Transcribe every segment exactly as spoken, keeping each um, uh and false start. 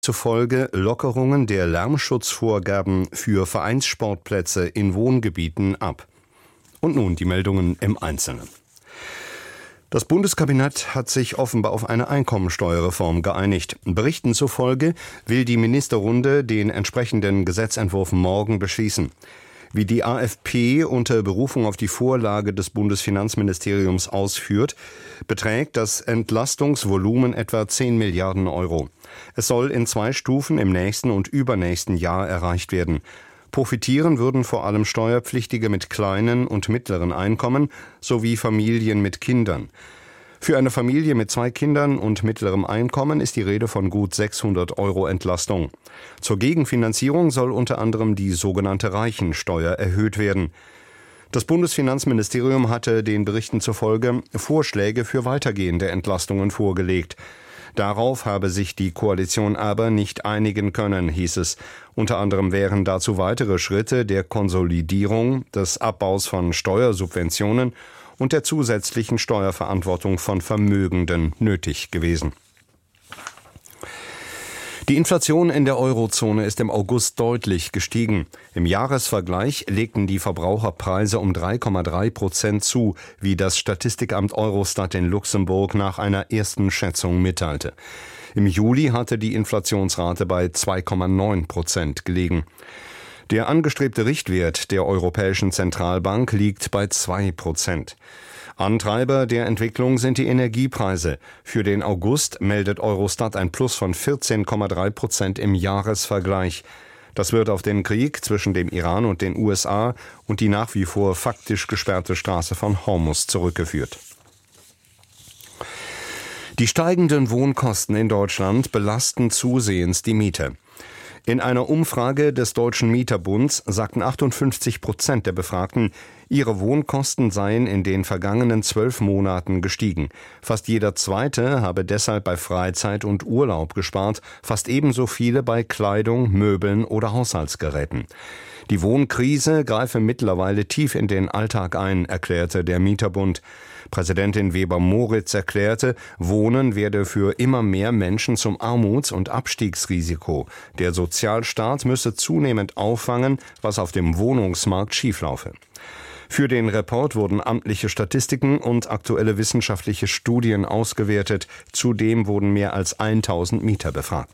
zufolge Lockerungen der Lärmschutzvorgaben für Vereinssportplätze in Wohngebieten ab. Und nun die Meldungen im Einzelnen. Das Bundeskabinett hat sich offenbar auf eine Einkommensteuerreform geeinigt. Berichten zufolge will die Ministerrunde den entsprechenden Gesetzentwurf morgen beschließen. Wie die A f P unter Berufung auf die Vorlage des Bundesfinanzministeriums ausführt, beträgt das Entlastungsvolumen etwa zehn Milliarden Euro. Es soll in zwei Stufen im nächsten und übernächsten Jahr erreicht werden. Profitieren würden vor allem Steuerpflichtige mit kleinen und mittleren Einkommen sowie Familien mit Kindern. Für eine Familie mit zwei Kindern und mittlerem Einkommen ist die Rede von gut sechshundert Euro Entlastung. Zur Gegenfinanzierung soll unter anderem die sogenannte Reichensteuer erhöht werden. Das Bundesfinanzministerium hatte den Berichten zufolge Vorschläge für weitergehende Entlastungen vorgelegt. Darauf habe sich die Koalition aber nicht einigen können, hieß es. Unter anderem wären dazu weitere Schritte der Konsolidierung, des Abbaus von Steuersubventionen und der zusätzlichen Steuerverantwortung von Vermögenden nötig gewesen. Die Inflation in der Eurozone ist im August deutlich gestiegen. Im Jahresvergleich legten die Verbraucherpreise um drei Komma drei Prozent zu, wie das Statistikamt Eurostat in Luxemburg nach einer ersten Schätzung mitteilte. Im Juli hatte die Inflationsrate bei zwei Komma neun Prozent gelegen. Der angestrebte Richtwert der Europäischen Zentralbank liegt bei zwei Prozent. Antreiber der Entwicklung sind die Energiepreise. Für den August meldet Eurostat ein Plus von vierzehn Komma drei Prozent im Jahresvergleich. Das wird auf den Krieg zwischen dem Iran und den U S A und die nach wie vor faktisch gesperrte Straße von Hormuz zurückgeführt. Die steigenden Wohnkosten in Deutschland belasten zusehends die Miete. In einer Umfrage des Deutschen Mieterbunds sagten achtundfünfzig Prozent der Befragten, ihre Wohnkosten seien in den vergangenen zwölf Monaten gestiegen. Fast jeder Zweite habe deshalb bei Freizeit und Urlaub gespart, fast ebenso viele bei Kleidung, Möbeln oder Haushaltsgeräten. Die Wohnkrise greife mittlerweile tief in den Alltag ein, erklärte der Mieterbund. Präsidentin Weber-Moritz erklärte, Wohnen werde für immer mehr Menschen zum Armuts- und Abstiegsrisiko. Der Sozialstaat müsse zunehmend auffangen, was auf dem Wohnungsmarkt schieflaufe. Für den Report wurden amtliche Statistiken und aktuelle wissenschaftliche Studien ausgewertet. Zudem wurden mehr als tausend Mieter befragt.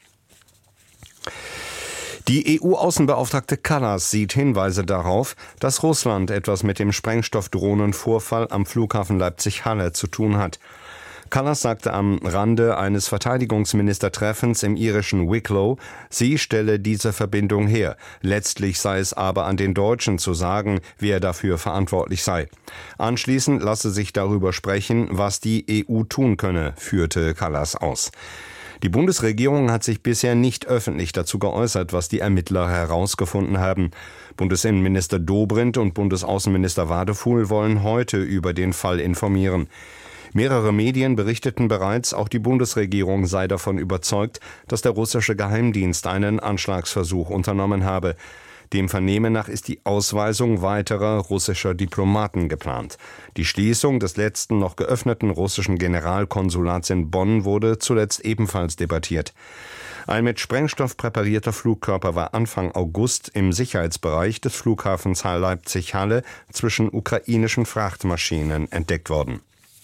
Die E U-Außenbeauftragte Kallas sieht Hinweise darauf, dass Russland etwas mit dem Sprengstoffdrohnenvorfall am Flughafen Leipzig-Halle zu tun hat. Kallas sagte am Rande eines Verteidigungsministertreffens im irischen Wicklow, sie stelle diese Verbindung her. Letztlich sei es aber an den Deutschen zu sagen, wer dafür verantwortlich sei. Anschließend lasse sich darüber sprechen, was die E U tun könne, führte Kallas aus. Die Bundesregierung hat sich bisher nicht öffentlich dazu geäußert, was die Ermittler herausgefunden haben. Bundesinnenminister Dobrindt und Bundesaußenminister Wadefuhl wollen heute über den Fall informieren. Mehrere Medien berichteten bereits, auch die Bundesregierung sei davon überzeugt, dass der russische Geheimdienst einen Anschlagsversuch unternommen habe. Dem Vernehmen nach ist die Ausweisung weiterer russischer Diplomaten geplant. Die Schließung des letzten noch geöffneten russischen Generalkonsulats in Bonn wurde zuletzt ebenfalls debattiert. Ein mit Sprengstoff präparierter Flugkörper war Anfang August im Sicherheitsbereich des Flughafens Leipzig-Halle zwischen ukrainischen Frachtmaschinen entdeckt worden.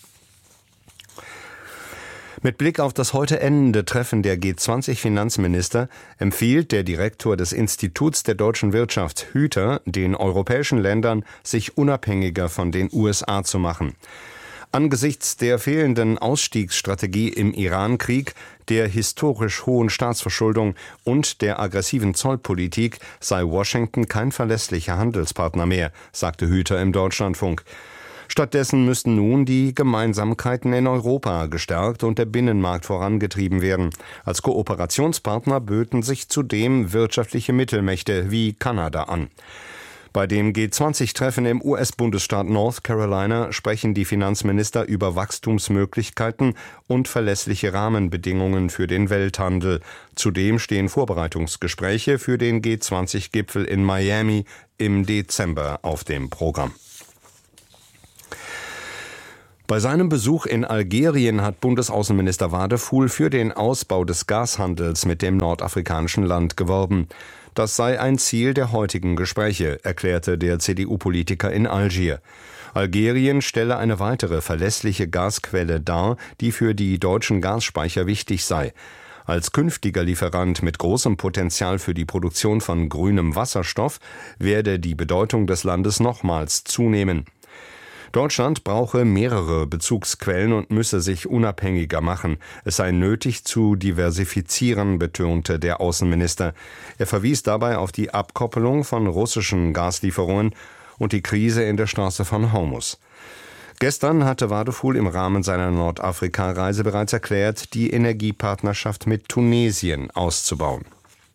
Mit Blick auf das heute endende Treffen der G zwanzig Finanzminister empfiehlt der Direktor des Instituts der deutschen Wirtschaft, Hüter, den europäischen Ländern, sich unabhängiger von den U S A zu machen. Angesichts der fehlenden Ausstiegsstrategie im Iran-Krieg, der historisch hohen Staatsverschuldung und der aggressiven Zollpolitik sei Washington kein verlässlicher Handelspartner mehr, sagte Hüter im Deutschlandfunk. Stattdessen müssten nun die Gemeinsamkeiten in Europa gestärkt und der Binnenmarkt vorangetrieben werden. Als Kooperationspartner böten sich zudem wirtschaftliche Mittelmächte wie Kanada an. Bei dem G zwanzig Treffen im U S-Bundesstaat North Carolina sprechen die Finanzminister über Wachstumsmöglichkeiten und verlässliche Rahmenbedingungen für den Welthandel. Zudem stehen Vorbereitungsgespräche für den G zwanzig Gipfel in Miami im Dezember auf dem Programm. Bei seinem Besuch in Algerien hat Bundesaußenminister Wadefuhl für den Ausbau des Gashandels mit dem nordafrikanischen Land geworben. Das sei ein Ziel der heutigen Gespräche, erklärte der C D U-Politiker in Algier. Algerien stelle eine weitere verlässliche Gasquelle dar, die für die deutschen Gasspeicher wichtig sei. Als künftiger Lieferant mit großem Potenzial für die Produktion von grünem Wasserstoff werde die Bedeutung des Landes nochmals zunehmen. Deutschland brauche mehrere Bezugsquellen und müsse sich unabhängiger machen. Es sei nötig zu diversifizieren, betonte der Außenminister. Er verwies dabei auf die Abkoppelung von russischen Gaslieferungen und die Krise in der Straße von Hormuz. Gestern hatte Wadefuhl im Rahmen seiner Nordafrika-Reise bereits erklärt, die Energiepartnerschaft mit Tunesien auszubauen.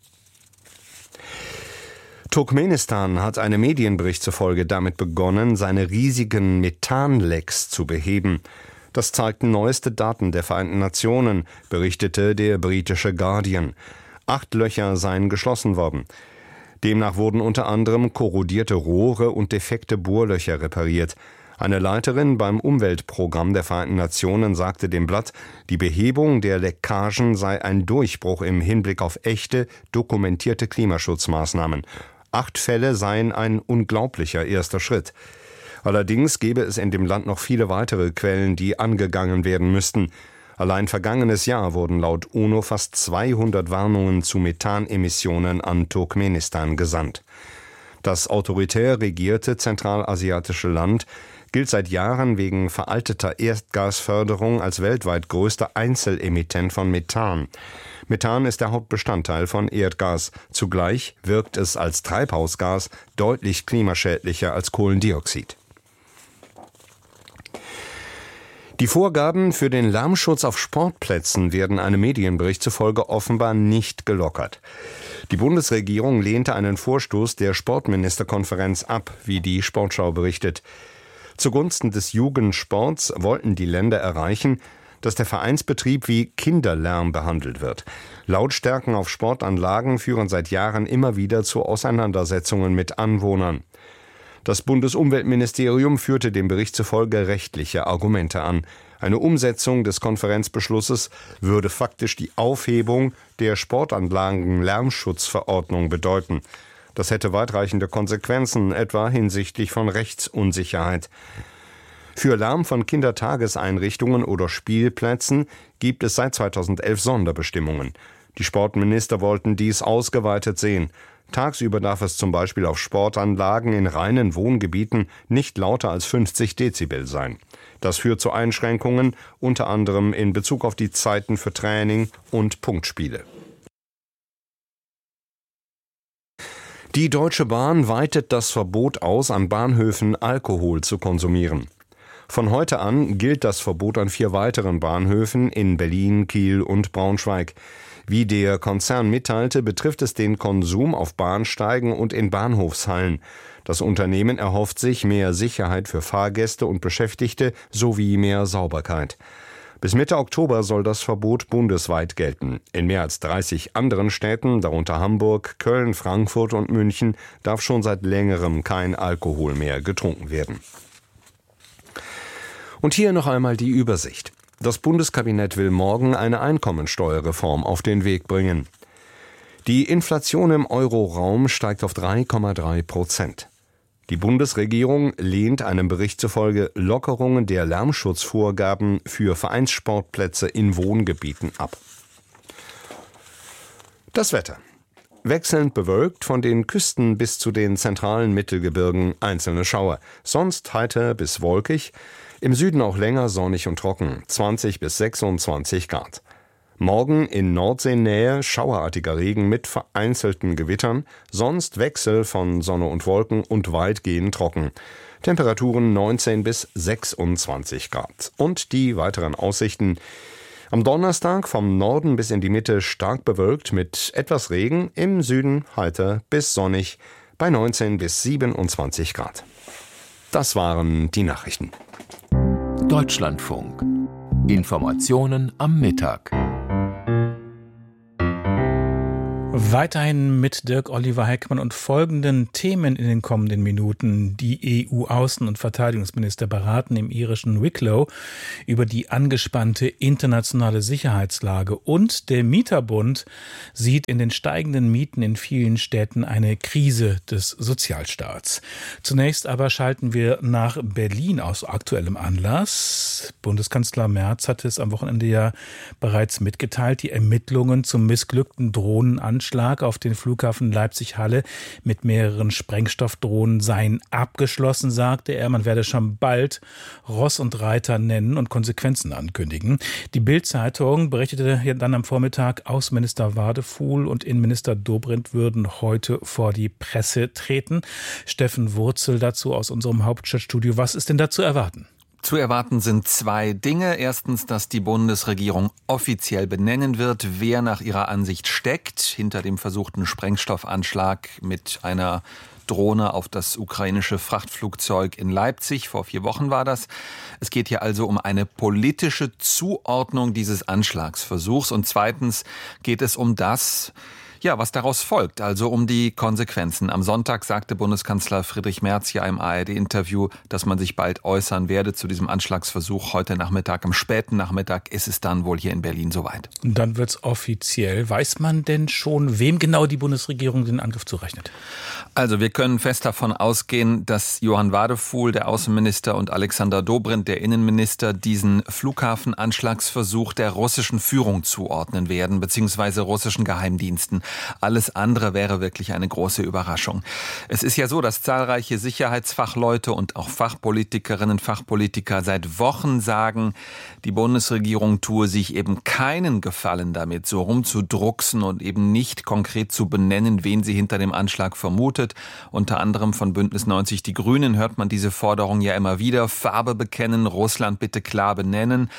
Turkmenistan hat einem Medienbericht zufolge damit begonnen, seine riesigen Methanlecks zu beheben. Das zeigten neueste Daten der Vereinten Nationen, berichtete der britische Guardian. Acht Löcher seien geschlossen worden. Demnach wurden unter anderem korrodierte Rohre und defekte Bohrlöcher repariert. Eine Leiterin beim Umweltprogramm der Vereinten Nationen sagte dem Blatt, die Behebung der Leckagen sei ein Durchbruch im Hinblick auf echte, dokumentierte Klimaschutzmaßnahmen. Acht Fälle seien ein unglaublicher erster Schritt. Allerdings gäbe es in dem Land noch viele weitere Quellen, die angegangen werden müssten. Allein vergangenes Jahr wurden laut UNO fast zweihundert Warnungen zu Methanemissionen an Turkmenistan gesandt. Das autoritär regierte zentralasiatische Land gilt seit Jahren wegen veralteter Erdgasförderung als weltweit größter Einzelemittent von Methan. Methan ist der Hauptbestandteil von Erdgas. Zugleich wirkt es als Treibhausgas deutlich klimaschädlicher als Kohlendioxid. Die Vorgaben für den Lärmschutz auf Sportplätzen werden einem Medienbericht zufolge offenbar nicht gelockert. Die Bundesregierung lehnte einen Vorstoß der Sportministerkonferenz ab, wie die Sportschau berichtet. Zugunsten des Jugendsports wollten die Länder erreichen, dass der Vereinsbetrieb wie Kinderlärm behandelt wird. Lautstärken auf Sportanlagen führen seit Jahren immer wieder zu Auseinandersetzungen mit Anwohnern. Das Bundesumweltministerium führte dem Bericht zufolge rechtliche Argumente an. Eine Umsetzung des Konferenzbeschlusses würde faktisch die Aufhebung der Sportanlagen-Lärmschutzverordnung bedeuten. Das hätte weitreichende Konsequenzen, etwa hinsichtlich von Rechtsunsicherheit. Für Lärm von Kindertageseinrichtungen oder Spielplätzen gibt es seit zweitausendelf Sonderbestimmungen. Die Sportminister wollten dies ausgeweitet sehen. Tagsüber darf es zum Beispiel auf Sportanlagen in reinen Wohngebieten nicht lauter als fünfzig Dezibel sein. Das führt zu Einschränkungen, unter anderem in Bezug auf die Zeiten für Training und Punktspiele. Die Deutsche Bahn weitet das Verbot aus, an Bahnhöfen Alkohol zu konsumieren. Von heute an gilt das Verbot an vier weiteren Bahnhöfen in Berlin, Kiel und Braunschweig. Wie der Konzern mitteilte, betrifft es den Konsum auf Bahnsteigen und in Bahnhofshallen. Das Unternehmen erhofft sich mehr Sicherheit für Fahrgäste und Beschäftigte sowie mehr Sauberkeit. Bis Mitte Oktober soll das Verbot bundesweit gelten. In mehr als dreißig anderen Städten, darunter Hamburg, Köln, Frankfurt und München, darf schon seit längerem kein Alkohol mehr getrunken werden. Und hier noch einmal die Übersicht. Das Bundeskabinett will morgen eine Einkommensteuerreform auf den Weg bringen. Die Inflation im Euroraum steigt auf drei Komma drei Prozent. Die Bundesregierung lehnt einem Bericht zufolge Lockerungen der Lärmschutzvorgaben für Vereinssportplätze in Wohngebieten ab. Das Wetter. Wechselnd bewölkt, von den Küsten bis zu den zentralen Mittelgebirgen einzelne Schauer. Sonst heiter bis wolkig, im Süden auch länger sonnig und trocken, zwanzig bis sechsundzwanzig Grad. Morgen in Nordseenähe schauerartiger Regen mit vereinzelten Gewittern, sonst Wechsel von Sonne und Wolken und weitgehend trocken. Temperaturen neunzehn bis sechsundzwanzig Grad. Und die weiteren Aussichten: Am Donnerstag vom Norden bis in die Mitte stark bewölkt mit etwas Regen, im Süden heiter bis sonnig bei neunzehn bis siebenundzwanzig Grad. Das waren die Nachrichten. Deutschlandfunk. Informationen am Mittag. Weiterhin mit Dirk Oliver Heckmann und folgenden Themen in den kommenden Minuten. Die E U-Außen- und Verteidigungsminister beraten im irischen Wicklow über die angespannte internationale Sicherheitslage. Und der Mieterbund sieht in den steigenden Mieten in vielen Städten eine Krise des Sozialstaats. Zunächst aber schalten wir nach Berlin aus aktuellem Anlass. Bundeskanzler Merz hatte es am Wochenende ja bereits mitgeteilt, die Ermittlungen zum missglückten Drohnenanschlag Anschlag auf den Flughafen Leipzig-Halle mit mehreren Sprengstoffdrohnen seien abgeschlossen, sagte er. Man werde schon bald Ross und Reiter nennen und Konsequenzen ankündigen. Die Bild-Zeitung berichtete dann am Vormittag, Außenminister Wadefuhl und Innenminister Dobrindt würden heute vor die Presse treten. Steffen Wurzel dazu aus unserem Hauptstadtstudio. Was ist denn da zu erwarten? Zu erwarten sind zwei Dinge. Erstens, dass die Bundesregierung offiziell benennen wird, wer nach ihrer Ansicht steckt hinter dem versuchten Sprengstoffanschlag mit einer Drohne auf das ukrainische Frachtflugzeug in Leipzig. Vor vier Wochen war das. Es geht hier also um eine politische Zuordnung dieses Anschlagsversuchs. Und zweitens geht es um das, ja, was daraus folgt, also um die Konsequenzen. Am Sonntag sagte Bundeskanzler Friedrich Merz ja im A R D-Interview, dass man sich bald äußern werde zu diesem Anschlagsversuch. Heute Nachmittag, am späten Nachmittag, ist es dann wohl hier in Berlin soweit. Und dann wird's offiziell. Weiß man denn schon, wem genau die Bundesregierung den Angriff zurechnet? Also wir können fest davon ausgehen, dass Johann Wadefuhl, der Außenminister, und Alexander Dobrindt, der Innenminister, diesen Flughafenanschlagsversuch der russischen Führung zuordnen werden, beziehungsweise russischen Geheimdiensten. Alles andere wäre wirklich eine große Überraschung. Es ist ja so, dass zahlreiche Sicherheitsfachleute und auch Fachpolitikerinnen, Fachpolitiker seit Wochen sagen, die Bundesregierung tue sich eben keinen Gefallen damit, so rumzudrucksen und eben nicht konkret zu benennen, wen sie hinter dem Anschlag vermutet. Unter anderem von Bündnis neunzig Die Grünen hört man diese Forderung ja immer wieder. Farbe bekennen, Russland bitte klar benennen.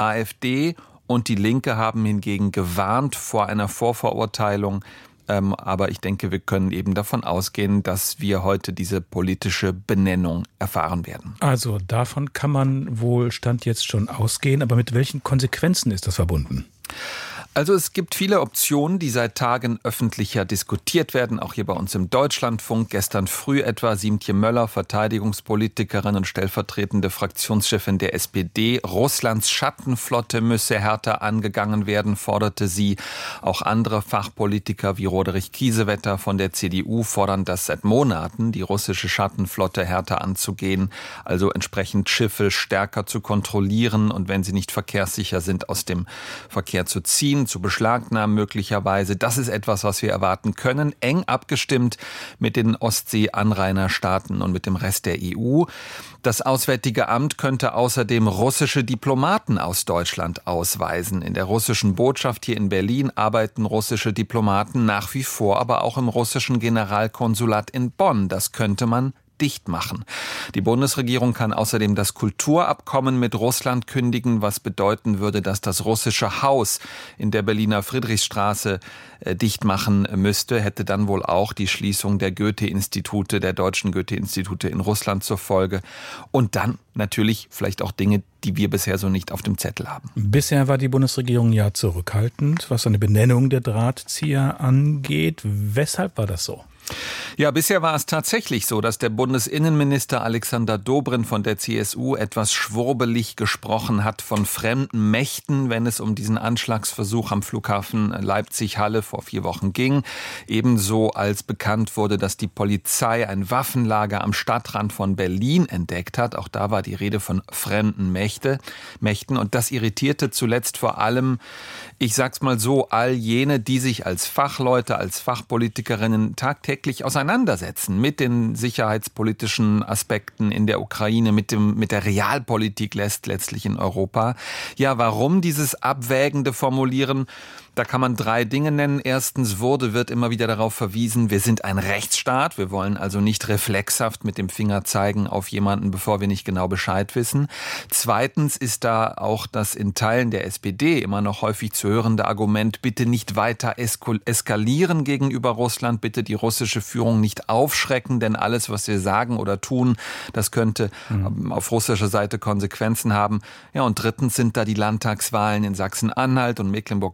AfD und die Linke haben hingegen gewarnt vor einer Vorverurteilung. Ähm, aber ich denke, wir können eben davon ausgehen, dass wir heute diese politische Benennung erfahren werden. Also davon kann man wohl Stand jetzt schon ausgehen. Aber mit welchen Konsequenzen ist das verbunden? Also es gibt viele Optionen, die seit Tagen öffentlicher diskutiert werden, auch hier bei uns im Deutschlandfunk. Gestern früh etwa Siemtje Möller, Verteidigungspolitikerin und stellvertretende Fraktionschefin der S P D. Russlands Schattenflotte müsse härter angegangen werden, forderte sie. Auch andere Fachpolitiker wie Roderich Kiesewetter von der C D U fordern das seit Monaten, die russische Schattenflotte härter anzugehen, also entsprechend Schiffe stärker zu kontrollieren und wenn sie nicht verkehrssicher sind, aus dem Verkehr zu ziehen, zu beschlagnahmen möglicherweise. Das ist etwas, was wir erwarten können, eng abgestimmt mit den Ostsee-Anrainerstaaten und mit dem Rest der E U. Das Auswärtige Amt könnte außerdem russische Diplomaten aus Deutschland ausweisen. In der russischen Botschaft hier in Berlin arbeiten russische Diplomaten nach wie vor, aber auch im russischen Generalkonsulat in Bonn. Das könnte man dicht machen. Die Bundesregierung kann außerdem das Kulturabkommen mit Russland kündigen, was bedeuten würde, dass das russische Haus in der Berliner Friedrichstraße äh, dicht machen müsste, hätte dann wohl auch die Schließung der Goethe-Institute, der deutschen Goethe-Institute in Russland zur Folge. Und dann natürlich vielleicht auch Dinge, die wir bisher so nicht auf dem Zettel haben. Bisher war die Bundesregierung ja zurückhaltend, was eine Benennung der Drahtzieher angeht. Weshalb war das so? Ja, bisher war es tatsächlich so, dass der Bundesinnenminister Alexander Dobrindt von der C S U etwas schwurbelig gesprochen hat von fremden Mächten, wenn es um diesen Anschlagsversuch am Flughafen Leipzig-Halle vor vier Wochen ging. Ebenso als bekannt wurde, dass die Polizei ein Waffenlager am Stadtrand von Berlin entdeckt hat. Auch da war die Rede von fremden Mächte, Mächten. Und das irritierte zuletzt vor allem, ich sag's mal so, all jene, die sich als Fachleute, als Fachpolitikerinnen tagtäglich auseinandersetzen mit den sicherheitspolitischen Aspekten in der Ukraine, mit dem, mit der Realpolitik lässt letztlich in Europa. Ja, warum dieses abwägende Formulieren? Da kann man drei Dinge nennen. Erstens wurde, wird immer wieder darauf verwiesen, wir sind ein Rechtsstaat. Wir wollen also nicht reflexhaft mit dem Finger zeigen auf jemanden, bevor wir nicht genau Bescheid wissen. Zweitens ist da auch das in Teilen der S P D immer noch häufig zu hörende Argument, bitte nicht weiter eskalieren gegenüber Russland, bitte die russische Führung nicht aufschrecken, denn alles, was wir sagen oder tun, das könnte mhm. auf russischer Seite Konsequenzen haben. Ja, und drittens sind da die Landtagswahlen in Sachsen-Anhalt und Mecklenburg-Vorpommern.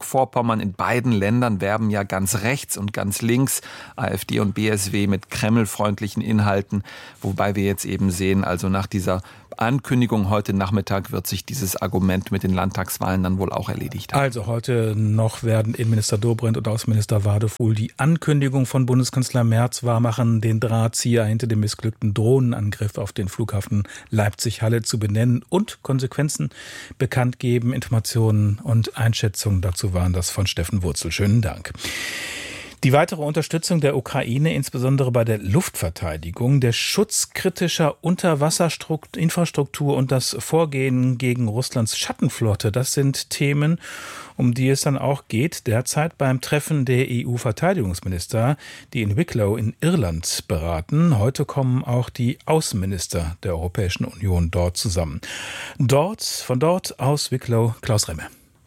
Klammern, in beiden Ländern werben ja ganz rechts und ganz links, AfD und B S W mit kremlfreundlichen Inhalten, wobei wir jetzt eben sehen, also nach dieser Ankündigung heute Nachmittag wird sich dieses Argument mit den Landtagswahlen dann wohl auch erledigt haben. Also heute noch werden Innenminister Dobrindt und Außenminister Wadefuhl die Ankündigung von Bundeskanzler Merz wahrmachen, den Drahtzieher hinter dem missglückten Drohnenangriff auf den Flughafen Leipzig-Halle zu benennen und Konsequenzen bekannt geben. Informationen und Einschätzungen dazu waren das von Steffen Wurzel. Schönen Dank. Die weitere Unterstützung der Ukraine, insbesondere bei der Luftverteidigung, der Schutz kritischer Unterwasserinfrastruktur und das Vorgehen gegen Russlands Schattenflotte, das sind Themen, um die es dann auch geht derzeit beim Treffen der E U-Verteidigungsminister, die in Wicklow in Irland beraten. Heute kommen auch die Außenminister der Europäischen Union dort zusammen. Dort, von dort aus Wicklow, Klaus Remme.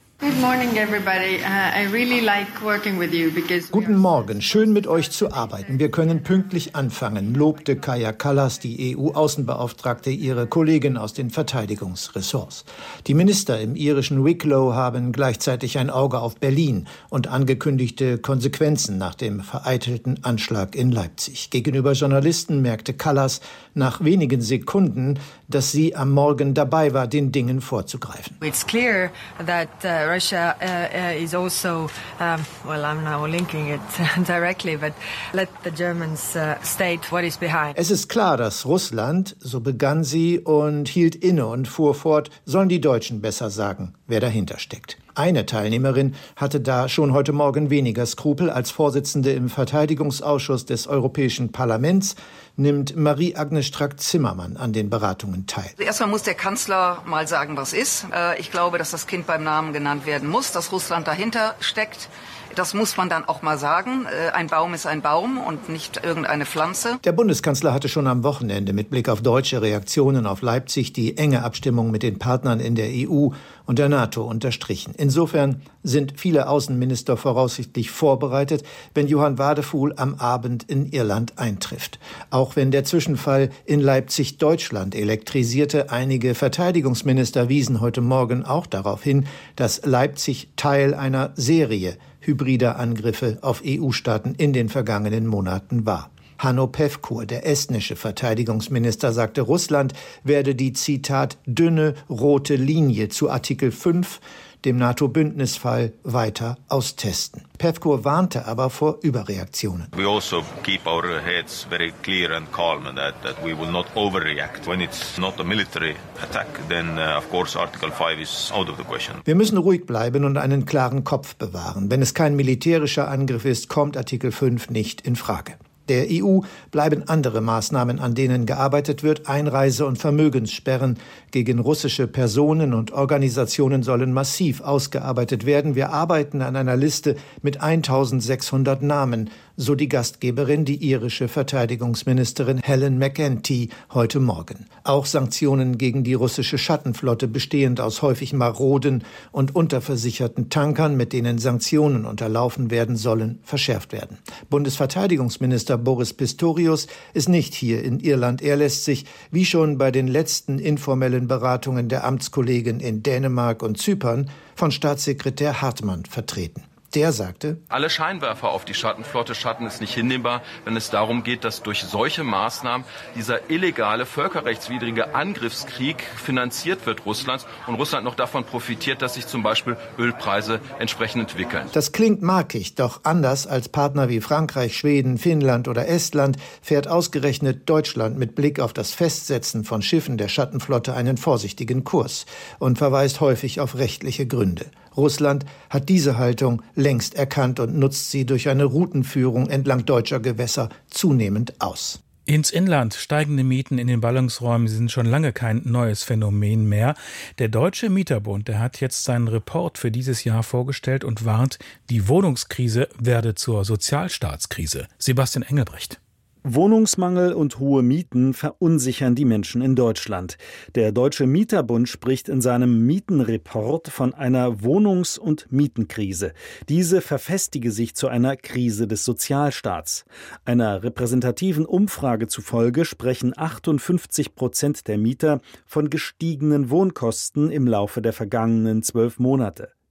Guten Morgen, schön mit euch zu arbeiten. Wir können pünktlich anfangen, lobte Kaja Kallas, die E U-Außenbeauftragte, ihre Kollegin aus den Verteidigungsressorts. Die Minister im irischen Wicklow haben gleichzeitig ein Auge auf Berlin und angekündigte Konsequenzen nach dem vereitelten Anschlag in Leipzig. Gegenüber Journalisten merkte Kallas nach wenigen Sekunden, dass sie am Morgen dabei war, den Dingen vorzugreifen. It's clear that uh, Russia uh, is also, um, well, I'm now linking it directly, but let the Germans uh, state what is behind. Es ist klar, dass Russland, so begann sie und hielt inne und fuhr fort, sollen die Deutschen besser sagen, wer dahinter steckt. Eine Teilnehmerin hatte da schon heute Morgen weniger Skrupel. Als Vorsitzende im Verteidigungsausschuss des Europäischen Parlaments nimmt Marie-Agnes Strack-Zimmermann an den Beratungen teil. Erstmal muss der Kanzler mal sagen, was ist. Ich glaube, dass das Kind beim Namen genannt werden muss, dass Russland dahinter steckt. Das muss man dann auch mal sagen. Ein Baum ist ein Baum und nicht irgendeine Pflanze. Der Bundeskanzler hatte schon am Wochenende mit Blick auf deutsche Reaktionen auf Leipzig die enge Abstimmung mit den Partnern in der E U und der NATO unterstrichen. Insofern sind viele Außenminister voraussichtlich vorbereitet, wenn Johann Wadefuhl am Abend in Irland eintrifft. Auch wenn der Zwischenfall in Leipzig Deutschland elektrisierte, einige Verteidigungsminister wiesen heute Morgen auch darauf hin, dass Leipzig Teil einer Serie hybrider Angriffe auf E U-Staaten in den vergangenen Monaten war. Hanno Pevkur, der estnische Verteidigungsminister, sagte, Russland werde die, Zitat, dünne rote Linie zu Artikel fünf, dem NATO-Bündnisfall, weiter austesten. Pevkur warnte aber vor Überreaktionen. We also keep our heads very clear and calm that, that we will not overreact. When it's not a military attack, then uh, of course Article five is out of the question. Wir müssen ruhig bleiben und einen klaren Kopf bewahren. Wenn es kein militärischer Angriff ist, kommt Artikel fünf nicht in Frage. Der E U bleiben andere Maßnahmen, an denen gearbeitet wird. Einreise- und Vermögenssperren gegen russische Personen und Organisationen sollen massiv ausgearbeitet werden. Wir arbeiten an einer Liste mit eintausendsechshundert Namen, so die Gastgeberin, die irische Verteidigungsministerin Helen McEntee, heute Morgen. Auch Sanktionen gegen die russische Schattenflotte, bestehend aus häufig maroden und unterversicherten Tankern, mit denen Sanktionen unterlaufen werden sollen, verschärft werden. Bundesverteidigungsminister Boris Pistorius ist nicht hier in Irland. Er lässt sich, wie schon bei den letzten informellen Beratungen der Amtskollegen in Dänemark und Zypern, von Staatssekretär Hartmann vertreten. Der sagte, alle Scheinwerfer auf die Schattenflotte schatten es nicht hinnehmbar, wenn es darum geht, dass durch solche Maßnahmen dieser illegale, völkerrechtswidrige Angriffskrieg finanziert wird Russlands und Russland noch davon profitiert, dass sich zum Beispiel Ölpreise entsprechend entwickeln. Das klingt markig, doch anders als Partner wie Frankreich, Schweden, Finnland oder Estland fährt ausgerechnet Deutschland mit Blick auf das Festsetzen von Schiffen der Schattenflotte einen vorsichtigen Kurs und verweist häufig auf rechtliche Gründe. Russland hat diese Haltung längst erkannt und nutzt sie durch eine Routenführung entlang deutscher Gewässer zunehmend aus. Ins Inland steigende Mieten in den Ballungsräumen sind schon lange kein neues Phänomen mehr. Der Deutsche Mieterbund, der hat jetzt seinen Report für dieses Jahr vorgestellt und warnt, die Wohnungskrise werde zur Sozialstaatskrise. Sebastian Engelbrecht. Wohnungsmangel und hohe Mieten verunsichern die Menschen in Deutschland. Der Deutsche Mieterbund spricht in seinem Mietenreport von einer Wohnungs- und Mietenkrise. Diese verfestige sich zu einer Krise des Sozialstaats. Einer repräsentativen Umfrage zufolge sprechen achtundfünfzig Prozent der Mieter von gestiegenen Wohnkosten im Laufe der vergangenen zwölf Monate.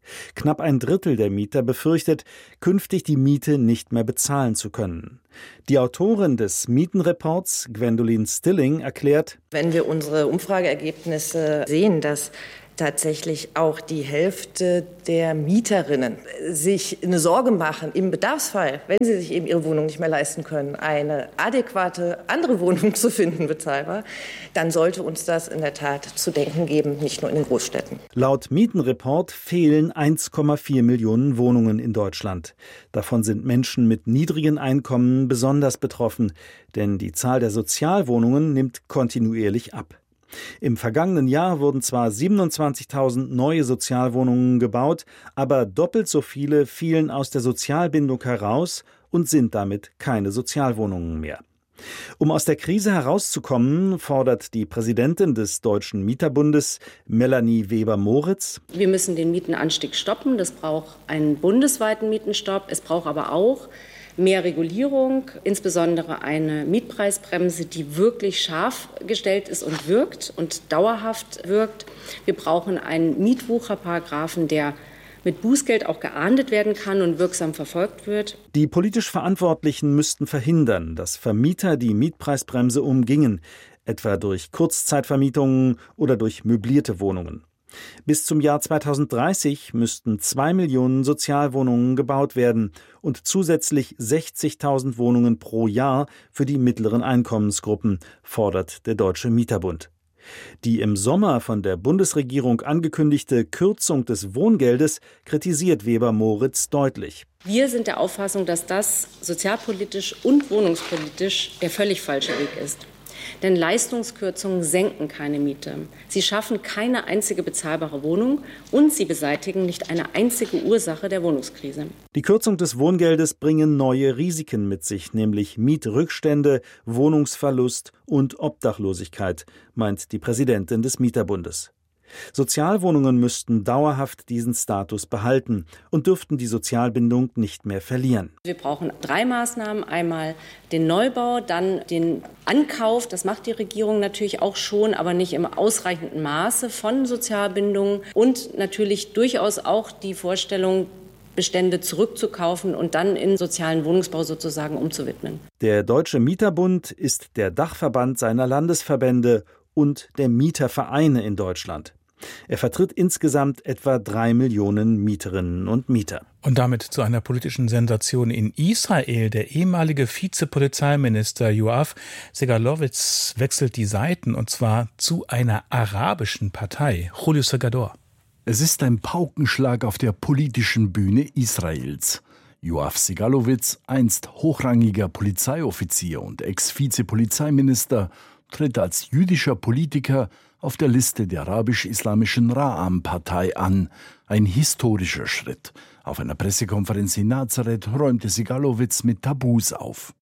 Knapp ein Drittel der Mieter befürchtet, künftig die Miete nicht mehr bezahlen zu können. Die Autorin des Mietenreports, Gwendolyn Stilling, erklärt: Wenn wir unsere Umfrageergebnisse sehen, dass tatsächlich auch die Hälfte der Mieterinnen sich eine Sorge machen, im Bedarfsfall, wenn sie sich eben ihre Wohnung nicht mehr leisten können, eine adäquate andere Wohnung zu finden, bezahlbar, dann sollte uns das in der Tat zu denken geben, nicht nur in den Großstädten. Laut Mietenreport fehlen eins Komma vier Millionen Wohnungen in Deutschland. Davon sind Menschen mit niedrigen Einkommen besonders betroffen, denn die Zahl der Sozialwohnungen nimmt kontinuierlich ab. Im vergangenen Jahr wurden zwar siebenundzwanzigtausend neue Sozialwohnungen gebaut, aber doppelt so viele fielen aus der Sozialbindung heraus und sind damit keine Sozialwohnungen mehr. Um aus der Krise herauszukommen, fordert die Präsidentin des Deutschen Mieterbundes, Melanie Weber-Moritz: Wir müssen den Mietenanstieg stoppen. Das braucht einen bundesweiten Mietenstopp. Es braucht aber auch mehr Regulierung, insbesondere eine Mietpreisbremse, die wirklich scharf gestellt ist und wirkt und dauerhaft wirkt. Wir brauchen einen Mietwucherparagraphen, der mit Bußgeld auch geahndet werden kann und wirksam verfolgt wird. Die politisch Verantwortlichen müssten verhindern, dass Vermieter die Mietpreisbremse umgingen, etwa durch Kurzzeitvermietungen oder durch möblierte Wohnungen. Bis zum Jahr zweitausenddreißig müssten zwei Millionen Sozialwohnungen gebaut werden und zusätzlich sechzigtausend Wohnungen pro Jahr für die mittleren Einkommensgruppen, fordert der Deutsche Mieterbund. Die im Sommer von der Bundesregierung angekündigte Kürzung des Wohngeldes kritisiert Weber-Moritz deutlich. Wir sind der Auffassung, dass das sozialpolitisch und wohnungspolitisch der völlig falsche Weg ist. Denn Leistungskürzungen senken keine Miete. Sie schaffen keine einzige bezahlbare Wohnung und sie beseitigen nicht eine einzige Ursache der Wohnungskrise. Die Kürzung des Wohngeldes bringen neue Risiken mit sich, nämlich Mietrückstände, Wohnungsverlust und Obdachlosigkeit, meint die Präsidentin des Mieterbundes. Sozialwohnungen müssten dauerhaft diesen Status behalten und dürften die Sozialbindung nicht mehr verlieren. Wir brauchen drei Maßnahmen. Einmal den Neubau, dann den Ankauf, das macht die Regierung natürlich auch schon, aber nicht im ausreichenden Maße von Sozialbindungen und natürlich durchaus auch die Vorstellung, Bestände zurückzukaufen und dann in sozialen Wohnungsbau sozusagen umzuwidmen. Der Deutsche Mieterbund ist der Dachverband seiner Landesverbände und der Mietervereine in Deutschland. Er vertritt insgesamt etwa drei Millionen Mieterinnen und Mieter. Und damit zu einer politischen Sensation in Israel. Der ehemalige Vizepolizeiminister Yoav Segalowitz wechselt die Seiten, und zwar zu einer arabischen Partei. Julio Segador. Es ist ein Paukenschlag auf der politischen Bühne Israels. Yoav Segalowitz, einst hochrangiger Polizeioffizier und Ex-Vizepolizeiminister, tritt als jüdischer Politiker auf der Liste der arabisch-islamischen Ra'am-Partei an. Ein historischer Schritt. Auf einer Pressekonferenz in Nazareth räumte Segalowitz mit Tabus auf.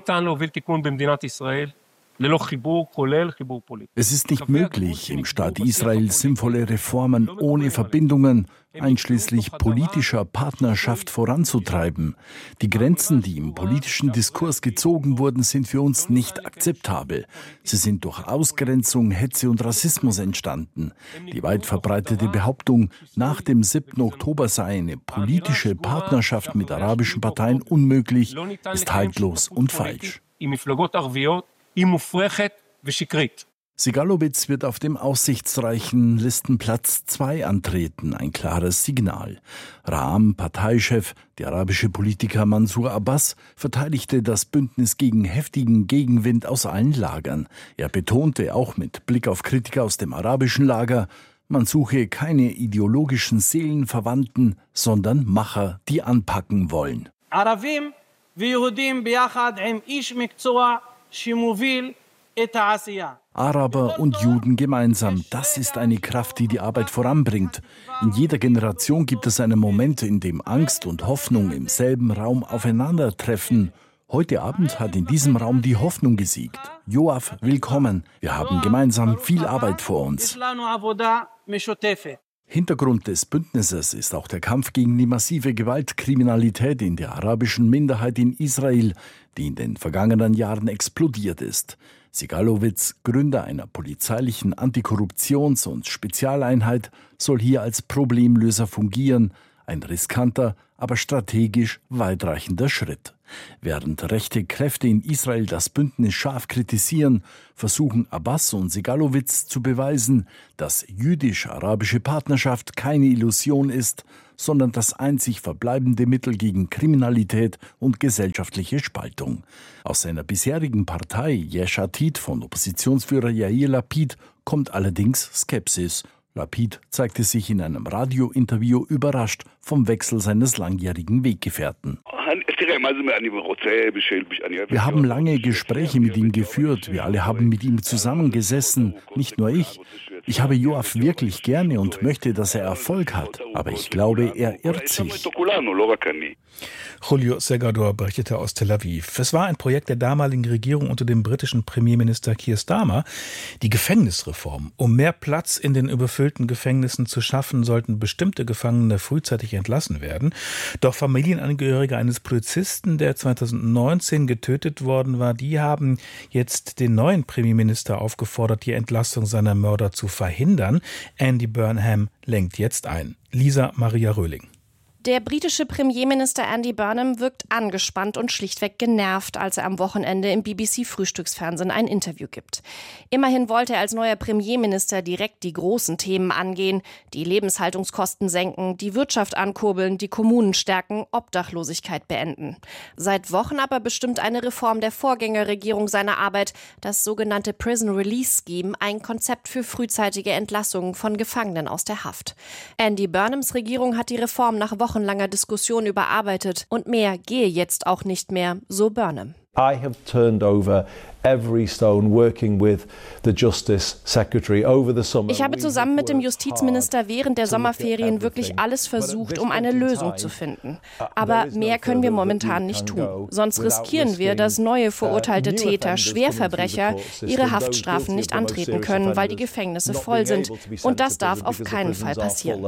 Es ist nicht möglich, im Staat Israel sinnvolle Reformen ohne Verbindungen, einschließlich politischer Partnerschaft, voranzutreiben. Die Grenzen, die im politischen Diskurs gezogen wurden, sind für uns nicht akzeptabel. Sie sind durch Ausgrenzung, Hetze und Rassismus entstanden. Die weit verbreitete Behauptung, nach dem siebten Oktober sei eine politische Partnerschaft mit arabischen Parteien unmöglich, ist haltlos und falsch. Segalowitz wird auf dem aussichtsreichen Listenplatz zwei antreten, ein klares Signal. Ra'am-Parteichef, der arabische Politiker Mansour Abbas, verteidigte das Bündnis gegen heftigen Gegenwind aus allen Lagern. Er betonte auch mit Blick auf Kritiker aus dem arabischen Lager, man suche keine ideologischen Seelenverwandten, sondern Macher, die anpacken wollen. Arabim v'Yehudim biachad im ish mikzoa shimovil et ha'asiyah. Araber und Juden gemeinsam, das ist eine Kraft, die die Arbeit voranbringt. In jeder Generation gibt es einen Moment, in dem Angst und Hoffnung im selben Raum aufeinandertreffen. Heute Abend hat in diesem Raum die Hoffnung gesiegt. Yoav, willkommen. Wir haben gemeinsam viel Arbeit vor uns. Hintergrund des Bündnisses ist auch der Kampf gegen die massive Gewaltkriminalität in der arabischen Minderheit in Israel, die in den vergangenen Jahren explodiert ist. Segalowitz, Gründer einer polizeilichen Antikorruptions- und Spezialeinheit, soll hier als Problemlöser fungieren. Ein riskanter, aber strategisch weitreichender Schritt. Während rechte Kräfte in Israel das Bündnis scharf kritisieren, versuchen Abbas und Segalowitz zu beweisen, dass jüdisch-arabische Partnerschaft keine Illusion ist, sondern das einzig verbleibende Mittel gegen Kriminalität und gesellschaftliche Spaltung. Aus seiner bisherigen Partei Yesh Atid von Oppositionsführer Yair Lapid kommt allerdings Skepsis. Lapid zeigte sich in einem Radiointerview überrascht vom Wechsel seines langjährigen Weggefährten. Wir haben lange Gespräche mit ihm geführt, wir alle haben mit ihm zusammengesessen, nicht nur ich. Ich habe Yoav wirklich gerne und möchte, dass er Erfolg hat, aber ich glaube, er irrt sich. Julio Segador berichtete aus Tel Aviv. Es war ein Projekt der damaligen Regierung unter dem britischen Premierminister Keir Starmer. Die Gefängnisreform. Um mehr Platz in den überfüllten Gefängnissen zu schaffen, sollten bestimmte Gefangene frühzeitig entlassen werden. Doch Familienangehörige eines Polizisten, der zweitausendneunzehn getötet worden war, die haben jetzt den neuen Premierminister aufgefordert, die Entlassung seiner Mörder zu verhindern. Andy Burnham lenkt jetzt ein. Lisa Maria Röhling. Der britische Premierminister Andy Burnham wirkt angespannt und schlichtweg genervt, als er am Wochenende im B B C-Frühstücksfernsehen ein Interview gibt. Immerhin wollte er als neuer Premierminister direkt die großen Themen angehen, die Lebenshaltungskosten senken, die Wirtschaft ankurbeln, die Kommunen stärken, Obdachlosigkeit beenden. Seit Wochen aber bestimmt eine Reform der Vorgängerregierung seine Arbeit, das sogenannte Prison Release Scheme, ein Konzept für frühzeitige Entlassungen von Gefangenen aus der Haft. Andy Burnhams Regierung hat die Reform nach Wochen wochenlanger Diskussion überarbeitet und mehr gehe jetzt auch nicht mehr, so Burnham. I have turned over every stone working with the Justice Secretary over the summer. Ich habe zusammen mit dem Justizminister während der Sommerferien wirklich alles versucht, um eine Lösung zu finden. Aber mehr können wir momentan nicht tun. Sonst riskieren wir, dass neue verurteilte Täter, Schwerverbrecher, ihre Haftstrafen nicht antreten können, weil die Gefängnisse voll sind. Und das darf auf keinen Fall passieren.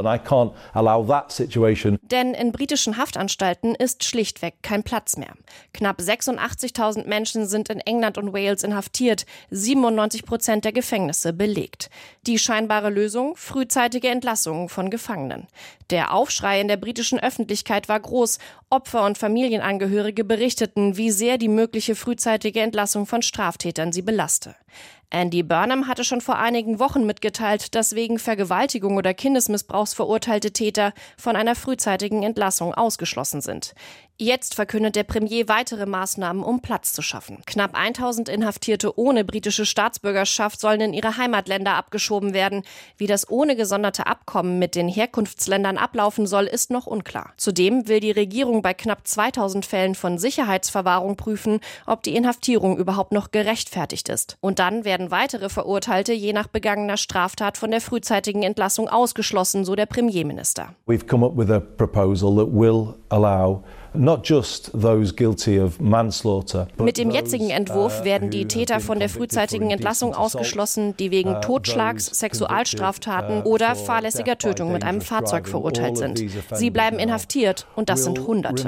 Denn in britischen Haftanstalten ist schlichtweg kein Platz mehr. Knapp sechsundachtzigtausend Menschen sind in England und Wales inhaftiert, siebenundneunzig Prozent der Gefängnisse belegt. Die scheinbare Lösung? Frühzeitige Entlassungen von Gefangenen. Der Aufschrei in der britischen Öffentlichkeit war groß. Opfer und Familienangehörige berichteten, wie sehr die mögliche frühzeitige Entlassung von Straftätern sie belaste. Andy Burnham hatte schon vor einigen Wochen mitgeteilt, dass wegen Vergewaltigung oder Kindesmissbrauchs verurteilte Täter von einer frühzeitigen Entlassung ausgeschlossen sind. Jetzt verkündet der Premier weitere Maßnahmen, um Platz zu schaffen. Knapp tausend Inhaftierte ohne britische Staatsbürgerschaft sollen in ihre Heimatländer abgeschoben werden. Wie das ohne gesonderte Abkommen mit den Herkunftsländern ablaufen soll, ist noch unklar. Zudem will die Regierung bei knapp zweitausend Fällen von Sicherheitsverwahrung prüfen, ob die Inhaftierung überhaupt noch gerechtfertigt ist. Und dann werden weitere Verurteilte je nach begangener Straftat von der frühzeitigen Entlassung ausgeschlossen, so der Premierminister. We've come up with a proposal that will allow not just those guilty of manslaughter. Mit dem jetzigen Entwurf werden die Täter von der frühzeitigen Entlassung ausgeschlossen, die wegen Totschlags, Sexualstraftaten oder fahrlässiger Tötung mit einem Fahrzeug verurteilt sind. Sie bleiben inhaftiert und das sind Hunderte.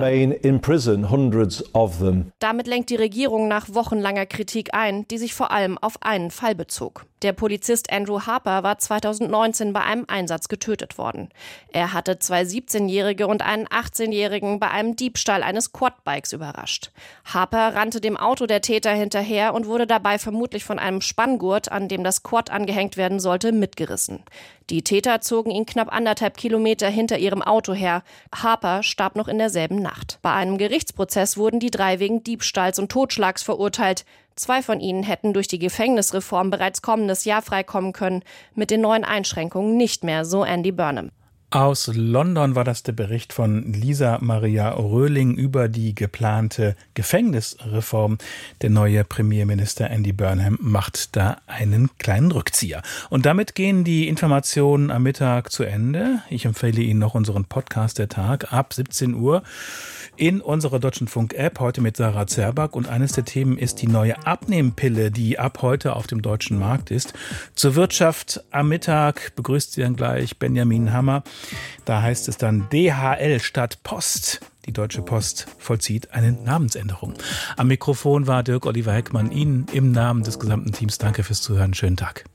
Damit lenkt die Regierung nach wochenlanger Kritik ein, die sich vor allem auf einen Fall bezog. Der Polizist Andrew Harper war zweitausendneunzehn bei einem Einsatz getötet worden. Er hatte zwei siebzehnjährige und einen achtzehnjährigen bei einem Diebstahl eines Quadbikes überrascht. Harper rannte dem Auto der Täter hinterher und wurde dabei vermutlich von einem Spanngurt, an dem das Quad angehängt werden sollte, mitgerissen. Die Täter zogen ihn knapp anderthalb Kilometer hinter ihrem Auto her. Harper starb noch in derselben Nacht. Bei einem Gerichtsprozess wurden die drei wegen Diebstahls und Totschlags verurteilt. Zwei von ihnen hätten durch die Gefängnisreform bereits kommendes Jahr freikommen können, mit den neuen Einschränkungen nicht mehr, so Andy Burnham. Aus London war das der Bericht von Lisa Maria Röhling über die geplante Gefängnisreform. Der neue Premierminister Andy Burnham macht da einen kleinen Rückzieher. Und damit gehen die Informationen am Mittag zu Ende. Ich empfehle Ihnen noch unseren Podcast der Tag ab siebzehn Uhr in unserer Deutschlandfunk-App, heute mit Sarah Zerback. Und eines der Themen ist die neue Abnehmpille, die ab heute auf dem deutschen Markt ist. Zur Wirtschaft am Mittag begrüßt Sie dann gleich Benjamin Hammer. Da heißt es dann D H L statt Post. Die Deutsche Post vollzieht eine Namensänderung. Am Mikrofon war Dirk Oliver Heckmann. Ihnen im Namen des gesamten Teams danke fürs Zuhören. Schönen Tag.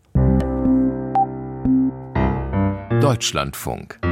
Deutschlandfunk.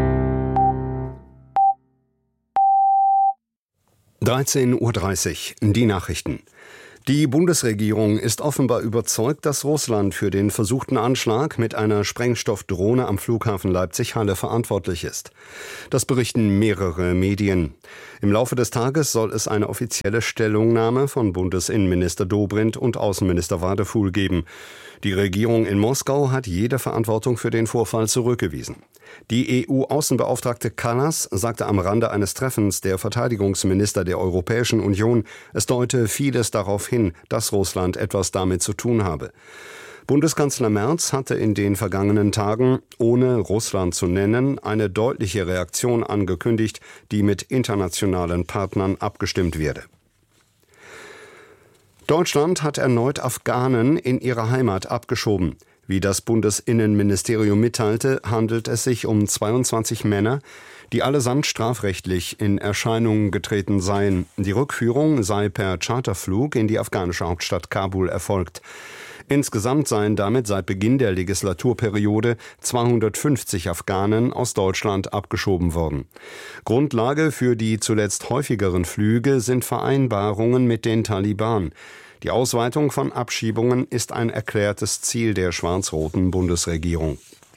dreizehn Uhr dreißig, die Nachrichten. Die Bundesregierung ist offenbar überzeugt, dass Russland für den versuchten Anschlag mit einer Sprengstoffdrohne am Flughafen Leipzig-Halle verantwortlich ist. Das berichten mehrere Medien. Im Laufe des Tages soll es eine offizielle Stellungnahme von Bundesinnenminister Dobrindt und Außenminister Wadefuhl geben. Die Regierung in Moskau hat jede Verantwortung für den Vorfall zurückgewiesen. Die E U-Außenbeauftragte Kallas sagte am Rande eines Treffens der Verteidigungsminister der Europäischen Union, es deute vieles darauf hin, dass Russland etwas damit zu tun habe. Bundeskanzler Merz hatte in den vergangenen Tagen, ohne Russland zu nennen, eine deutliche Reaktion angekündigt, die mit internationalen Partnern abgestimmt werde. Deutschland hat erneut Afghanen in ihre Heimat abgeschoben. Wie das Bundesinnenministerium mitteilte, handelt es sich um zweiundzwanzig Männer, die allesamt strafrechtlich in Erscheinung getreten seien. Die Rückführung sei per Charterflug in die afghanische Hauptstadt Kabul erfolgt. Insgesamt seien damit seit Beginn der Legislaturperiode zweihundertfünfzig Afghanen aus Deutschland abgeschoben worden. Grundlage für die zuletzt häufigeren Flüge sind Vereinbarungen mit den Taliban. Die Ausweitung von Abschiebungen ist ein erklärtes Ziel der schwarz-roten Bundesregierung.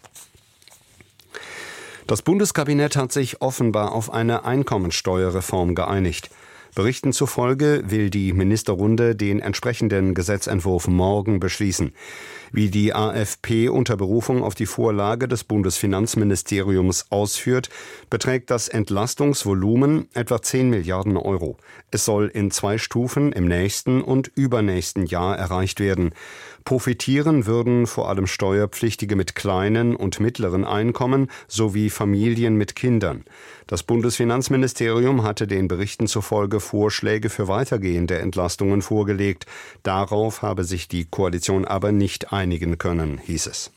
Das Bundeskabinett hat sich offenbar auf eine Einkommensteuerreform geeinigt. Berichten zufolge will die Ministerrunde den entsprechenden Gesetzentwurf morgen beschließen. Wie die A f P unter Berufung auf die Vorlage des Bundesfinanzministeriums ausführt, beträgt das Entlastungsvolumen etwa zehn Milliarden Euro. Es soll in zwei Stufen im nächsten und übernächsten Jahr erreicht werden. Profitieren würden vor allem Steuerpflichtige mit kleinen und mittleren Einkommen sowie Familien mit Kindern. Das Bundesfinanzministerium hatte den Berichten zufolge Vorschläge für weitergehende Entlastungen vorgelegt. Darauf habe sich die Koalition aber nicht einigen können, hieß es.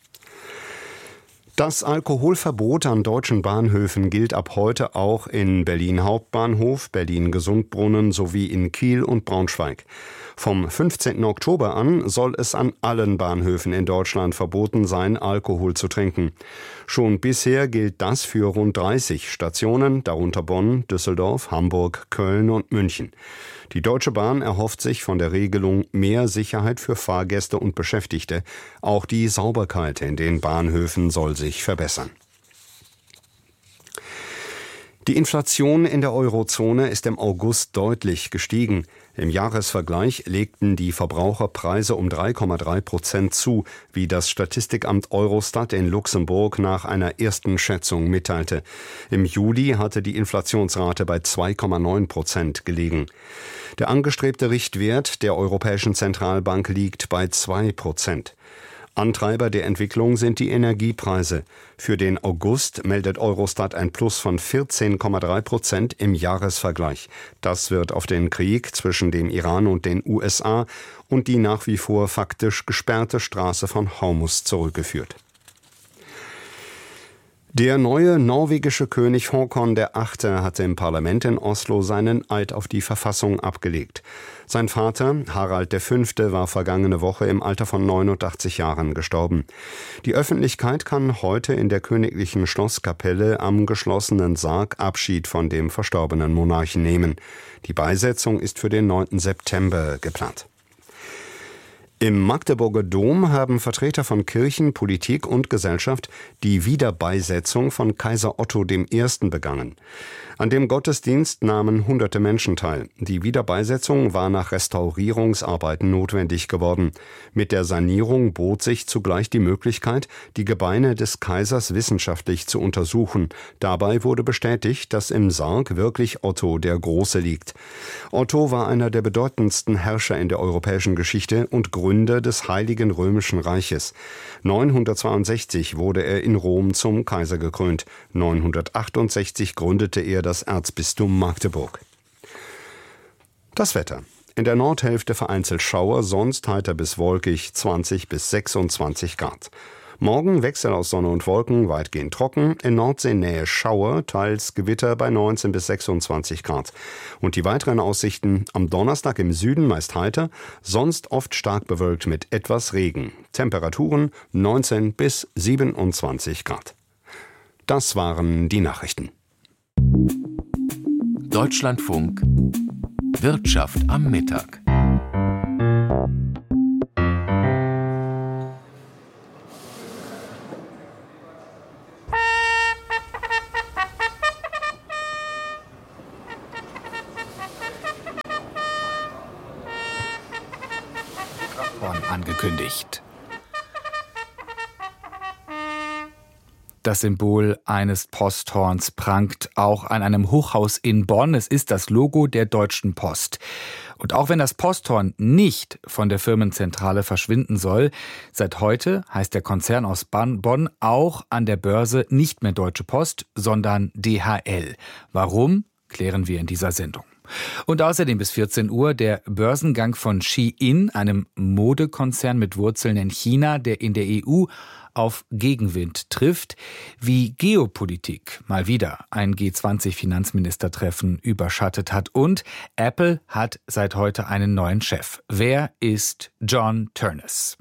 Das Alkoholverbot an deutschen Bahnhöfen gilt ab heute auch in Berlin Hauptbahnhof, Berlin Gesundbrunnen sowie in Kiel und Braunschweig. Vom fünfzehnten Oktober an soll es an allen Bahnhöfen in Deutschland verboten sein, Alkohol zu trinken. Schon bisher gilt das für rund dreißig Stationen, darunter Bonn, Düsseldorf, Hamburg, Köln und München. Die Deutsche Bahn erhofft sich von der Regelung mehr Sicherheit für Fahrgäste und Beschäftigte. Auch die Sauberkeit in den Bahnhöfen soll sich verbessern. Die Inflation in der Eurozone ist im August deutlich gestiegen. Im Jahresvergleich legten die Verbraucherpreise um drei Komma drei Prozent zu, wie das Statistikamt Eurostat in Luxemburg nach einer ersten Schätzung mitteilte. Im Juli hatte die Inflationsrate bei zwei Komma neun Prozent gelegen. Der angestrebte Richtwert der Europäischen Zentralbank liegt bei zwei Prozent. Antreiber der Entwicklung sind die Energiepreise. Für den August meldet Eurostat ein Plus von vierzehn Komma drei Prozent im Jahresvergleich. Das wird auf den Krieg zwischen dem Iran und den U S A und die nach wie vor faktisch gesperrte Straße von Hormuz zurückgeführt. Der neue norwegische König Håkon der Achte hatte im Parlament in Oslo seinen Eid auf die Verfassung abgelegt. Sein Vater, Harald der Fünfte, war vergangene Woche im Alter von neunundachtzig Jahren gestorben. Die Öffentlichkeit kann heute in der königlichen Schlosskapelle am geschlossenen Sarg Abschied von dem verstorbenen Monarchen nehmen. Die Beisetzung ist für den neunten September geplant. Im Magdeburger Dom haben Vertreter von Kirchen, Politik und Gesellschaft die Wiederbeisetzung von Kaiser Otto der Erste begangen. An dem Gottesdienst nahmen hunderte Menschen teil. Die Wiederbeisetzung war nach Restaurierungsarbeiten notwendig geworden. Mit der Sanierung bot sich zugleich die Möglichkeit, die Gebeine des Kaisers wissenschaftlich zu untersuchen. Dabei wurde bestätigt, dass im Sarg wirklich Otto der Große liegt. Otto war einer der bedeutendsten Herrscher in der europäischen Geschichte und Gründer des Heiligen Römischen Reiches. neunhundertzweiundsechzig wurde er in Rom zum Kaiser gekrönt. neunhundertachtundsechzig gründete er das Erzbistum Magdeburg. Das Wetter. In der Nordhälfte vereinzelt Schauer, sonst heiter bis wolkig, zwanzig bis sechsundzwanzig Grad. Morgen Wechsel aus Sonne und Wolken, weitgehend trocken, in Nordseenähe Schauer, teils Gewitter bei neunzehn bis sechsundzwanzig Grad. Und die weiteren Aussichten: am Donnerstag im Süden meist heiter, sonst oft stark bewölkt mit etwas Regen. Temperaturen neunzehn bis siebenundzwanzig Grad. Das waren die Nachrichten. Deutschlandfunk Wirtschaft am Mittag. Angekündigt. Das Symbol eines Posthorns prangt auch an einem Hochhaus in Bonn. Es ist das Logo der Deutschen Post. Und auch wenn das Posthorn nicht von der Firmenzentrale verschwinden soll, seit heute heißt der Konzern aus Bonn auch an der Börse nicht mehr Deutsche Post, sondern D H L. Warum, klären wir in dieser Sendung. Und außerdem bis vierzehn Uhr der Börsengang von Shein, einem Modekonzern mit Wurzeln in China, der in der E U auf Gegenwind trifft, wie Geopolitik mal wieder ein G zwanzig Finanzministertreffen überschattet hat. Und Apple hat seit heute einen neuen Chef. Wer ist John Ternus?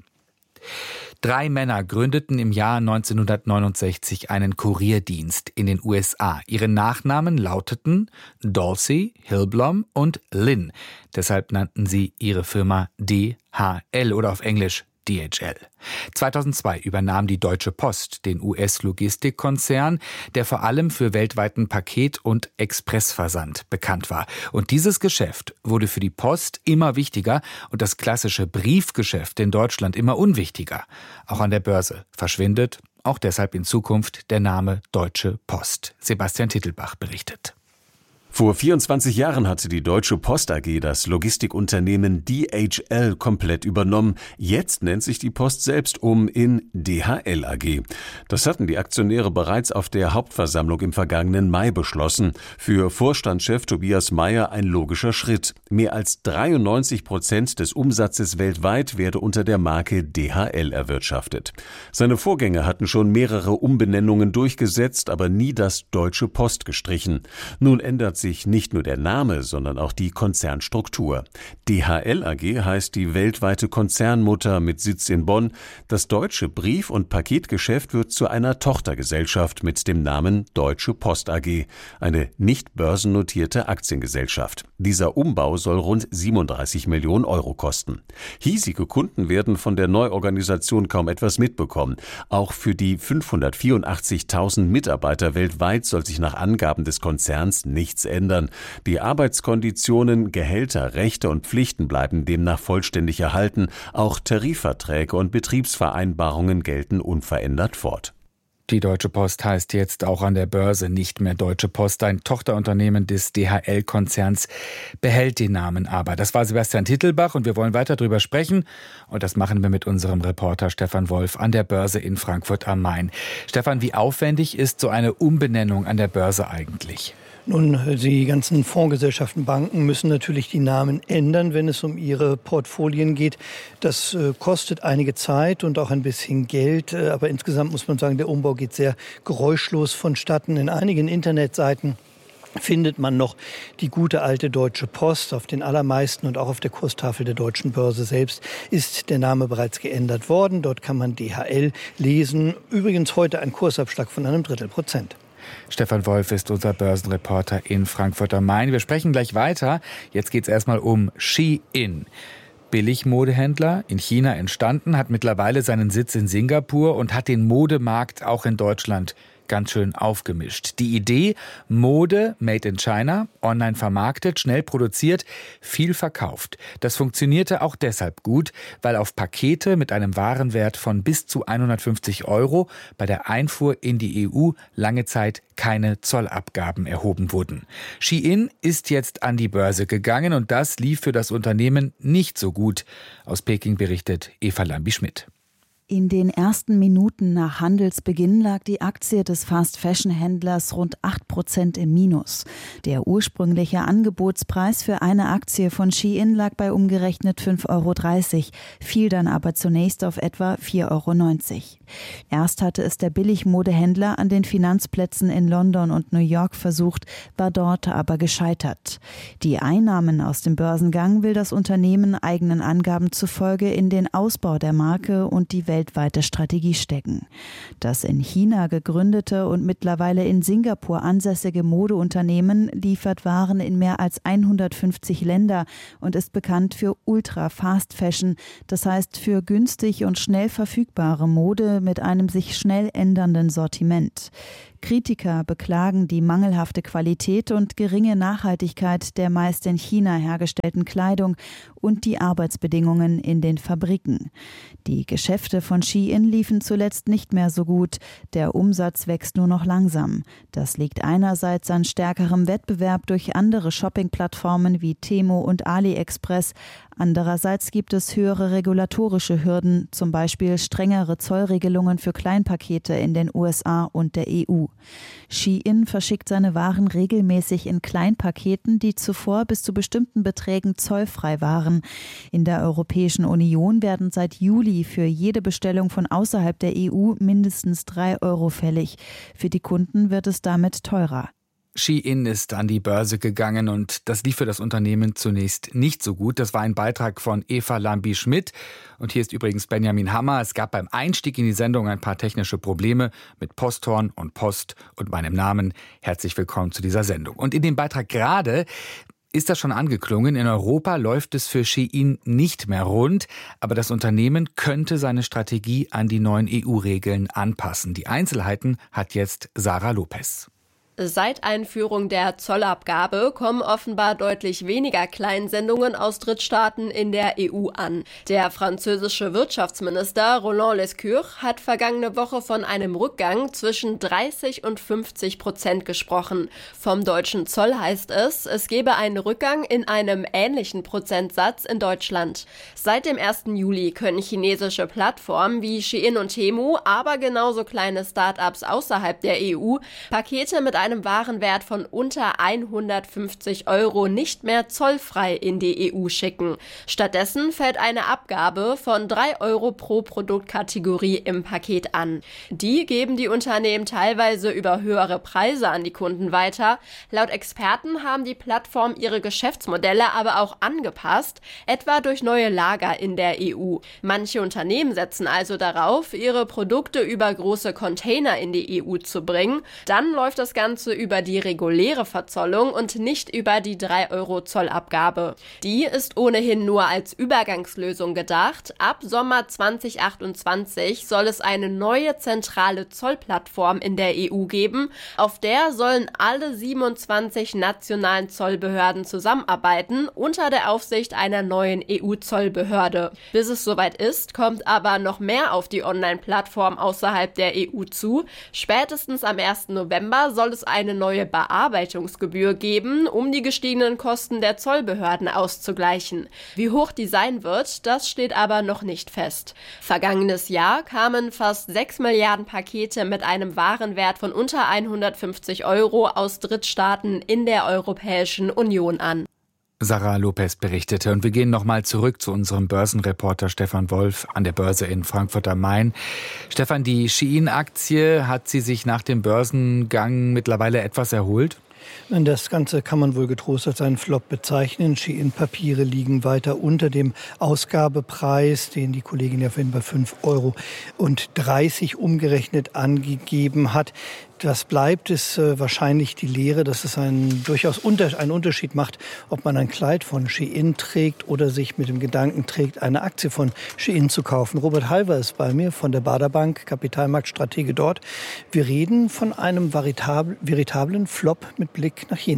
Drei Männer gründeten im Jahr neunzehnhundertneunundsechzig einen Kurierdienst in den U S A. Ihre Nachnamen lauteten Dorsey, Hillblom und Lynn. Deshalb nannten sie ihre Firma D H L oder auf Englisch D H L. zweitausendzwei übernahm die Deutsche Post den U S-Logistikkonzern, der vor allem für weltweiten Paket- und Expressversand bekannt war. Und dieses Geschäft wurde für die Post immer wichtiger und das klassische Briefgeschäft in Deutschland immer unwichtiger. Auch an der Börse verschwindet auch deshalb in Zukunft der Name Deutsche Post. Sebastian Tittelbach berichtet. Vor vierundzwanzig Jahren hatte die Deutsche Post A G das Logistikunternehmen D H L komplett übernommen. Jetzt nennt sich die Post selbst um in D H L A G. Das hatten die Aktionäre bereits auf der Hauptversammlung im vergangenen Mai beschlossen. Für Vorstandschef Tobias Meyer ein logischer Schritt. Mehr als dreiundneunzig Prozent des Umsatzes weltweit werde unter der Marke D H L erwirtschaftet. Seine Vorgänger hatten schon mehrere Umbenennungen durchgesetzt, aber nie das Deutsche Post gestrichen. Nun ändert sich nicht nur der Name, sondern auch die Konzernstruktur. D H L A G heißt die weltweite Konzernmutter mit Sitz in Bonn. Das deutsche Brief- und Paketgeschäft wird zu einer Tochtergesellschaft mit dem Namen Deutsche Post A G, eine nicht börsennotierte Aktiengesellschaft. Dieser Umbau soll rund siebenunddreißig Millionen Euro kosten. Hiesige Kunden werden von der Neuorganisation kaum etwas mitbekommen. Auch für die fünfhundertvierundachtzigtausend Mitarbeiter weltweit soll sich nach Angaben des Konzerns nichts ändern. Die Arbeitskonditionen, Gehälter, Rechte und Pflichten bleiben demnach vollständig erhalten. Auch Tarifverträge und Betriebsvereinbarungen gelten unverändert fort. Die Deutsche Post heißt jetzt auch an der Börse nicht mehr Deutsche Post. Ein Tochterunternehmen des D H L-Konzerns behält den Namen aber. Das war Sebastian Tittelbach und wir wollen weiter darüber sprechen. Und das machen wir mit unserem Reporter Stefan Wolf an der Börse in Frankfurt am Main. Stefan, wie aufwendig ist so eine Umbenennung an der Börse eigentlich? Nun, die ganzen Fondsgesellschaften, Banken müssen natürlich die Namen ändern, wenn es um ihre Portfolien geht. Das äh, kostet einige Zeit und auch ein bisschen Geld. Äh, aber insgesamt muss man sagen, der Umbau geht sehr geräuschlos vonstatten. In einigen Internetseiten findet man noch die gute alte Deutsche Post. Auf den allermeisten und auch auf der Kurstafel der Deutschen Börse selbst ist der Name bereits geändert worden. Dort kann man D H L lesen. Übrigens heute ein Kursabschlag von einem Drittel Prozent. Stefan Wolf ist unser Börsenreporter in Frankfurt am Main. Wir sprechen gleich weiter. Jetzt geht es erstmal um Shein. Billigmodehändler, in China entstanden, hat mittlerweile seinen Sitz in Singapur und hat den Modemarkt auch in Deutschland ganz schön aufgemischt. Die Idee, Mode made in China, online vermarktet, schnell produziert, viel verkauft. Das funktionierte auch deshalb gut, weil auf Pakete mit einem Warenwert von bis zu hundertfünfzig Euro bei der Einfuhr in die E U lange Zeit keine Zollabgaben erhoben wurden. Shein ist jetzt an die Börse gegangen und das lief für das Unternehmen nicht so gut. Aus Peking berichtet Eva Lambi-Schmidt. In den ersten Minuten nach Handelsbeginn lag die Aktie des Fast-Fashion-Händlers rund acht Prozent im Minus. Der ursprüngliche Angebotspreis für eine Aktie von Shein lag bei umgerechnet fünf Euro dreißig, fiel dann aber zunächst auf etwa vier Euro neunzig. Erst hatte es der Billigmodehändler an den Finanzplätzen in London und New York versucht, war dort aber gescheitert. Die Einnahmen aus dem Börsengang will das Unternehmen eigenen Angaben zufolge in den Ausbau der Marke und die weltweite Strategie stecken. Das in China gegründete und mittlerweile in Singapur ansässige Modeunternehmen liefert Waren in mehr als hundertfünfzig Länder und ist bekannt für Ultra-Fast-Fashion, das heißt für günstig und schnell verfügbare Mode mit einem sich schnell ändernden Sortiment. Kritiker beklagen die mangelhafte Qualität und geringe Nachhaltigkeit der meist in China hergestellten Kleidung und die Arbeitsbedingungen in den Fabriken. Die Geschäfte von Shein liefen zuletzt nicht mehr so gut. Der Umsatz wächst nur noch langsam. Das liegt einerseits an stärkerem Wettbewerb durch andere Shopping-Plattformen wie Temu und AliExpress. Andererseits gibt es höhere regulatorische Hürden, zum Beispiel strengere Zollregelungen für Kleinpakete in den U S A und der E U. Shein verschickt seine Waren regelmäßig in Kleinpaketen, die zuvor bis zu bestimmten Beträgen zollfrei waren. In der Europäischen Union werden seit Juli für jede Bestellung von außerhalb der E U mindestens drei Euro fällig. Für die Kunden wird es damit teurer. Shein ist an die Börse gegangen und das lief für das Unternehmen zunächst nicht so gut. Das war ein Beitrag von Eva Lambi-Schmidt. Und hier ist übrigens Benjamin Hammer. Es gab beim Einstieg in die Sendung ein paar technische Probleme mit Posthorn und Post und meinem Namen. Herzlich willkommen zu dieser Sendung. Und in dem Beitrag gerade ist das schon angeklungen. In Europa läuft es für Shein nicht mehr rund, aber das Unternehmen könnte seine Strategie an die neuen E U-Regeln anpassen. Die Einzelheiten hat jetzt Sarah Lopez. Seit Einführung der Zollabgabe kommen offenbar deutlich weniger Kleinsendungen aus Drittstaaten in der E U an. Der französische Wirtschaftsminister Roland Lescure hat vergangene Woche von einem Rückgang zwischen dreißig und fünfzig Prozent gesprochen. Vom deutschen Zoll heißt es, es gebe einen Rückgang in einem ähnlichen Prozentsatz in Deutschland. Seit dem ersten Juli können chinesische Plattformen wie Shein und Temu, aber genauso kleine Start-ups außerhalb der E U, Pakete mit einem einem Warenwert von unter hundertfünfzig Euro nicht mehr zollfrei in die E U schicken. Stattdessen fällt eine Abgabe von drei Euro pro Produktkategorie im Paket an. Die geben die Unternehmen teilweise über höhere Preise an die Kunden weiter. Laut Experten haben die Plattformen ihre Geschäftsmodelle aber auch angepasst, etwa durch neue Lager in der E U. Manche Unternehmen setzen also darauf, ihre Produkte über große Container in die E U zu bringen. Dann läuft das Ganze über die reguläre Verzollung und nicht über die drei Euro Zollabgabe. Die ist ohnehin nur als Übergangslösung gedacht. Ab Sommer zweitausendachtundzwanzig soll es eine neue zentrale Zollplattform in der E U geben. Auf der sollen alle siebenundzwanzig nationalen Zollbehörden zusammenarbeiten, unter der Aufsicht einer neuen E U-Zollbehörde. Bis es soweit ist, kommt aber noch mehr auf die Online-Plattform außerhalb der E U zu. Spätestens am ersten November soll es eine neue Bearbeitungsgebühr geben, um die gestiegenen Kosten der Zollbehörden auszugleichen. Wie hoch die sein wird, das steht aber noch nicht fest. Vergangenes Jahr kamen fast sechs Milliarden Pakete mit einem Warenwert von unter hundertfünfzig Euro aus Drittstaaten in der Europäischen Union an. Sarah Lopez berichtete. Und wir gehen nochmal zurück zu unserem Börsenreporter Stefan Wolf an der Börse in Frankfurt am Main. Stefan, die Shein-Aktie, hat sie sich nach dem Börsengang mittlerweile etwas erholt? Das Ganze kann man wohl getrost als einen Flop bezeichnen. Shein-Papiere liegen weiter unter dem Ausgabepreis, den die Kollegin ja vorhin bei fünf Euro dreißig umgerechnet angegeben hat. Das bleibt, ist äh, wahrscheinlich die Lehre, dass es einen, durchaus unter, einen Unterschied macht, ob man ein Kleid von Shein trägt oder sich mit dem Gedanken trägt, eine Aktie von Shein zu kaufen. Robert Halver ist bei mir von der Baader Bank, Kapitalmarktstratege dort. Wir reden von einem veritablen Flop mit Blick nach China.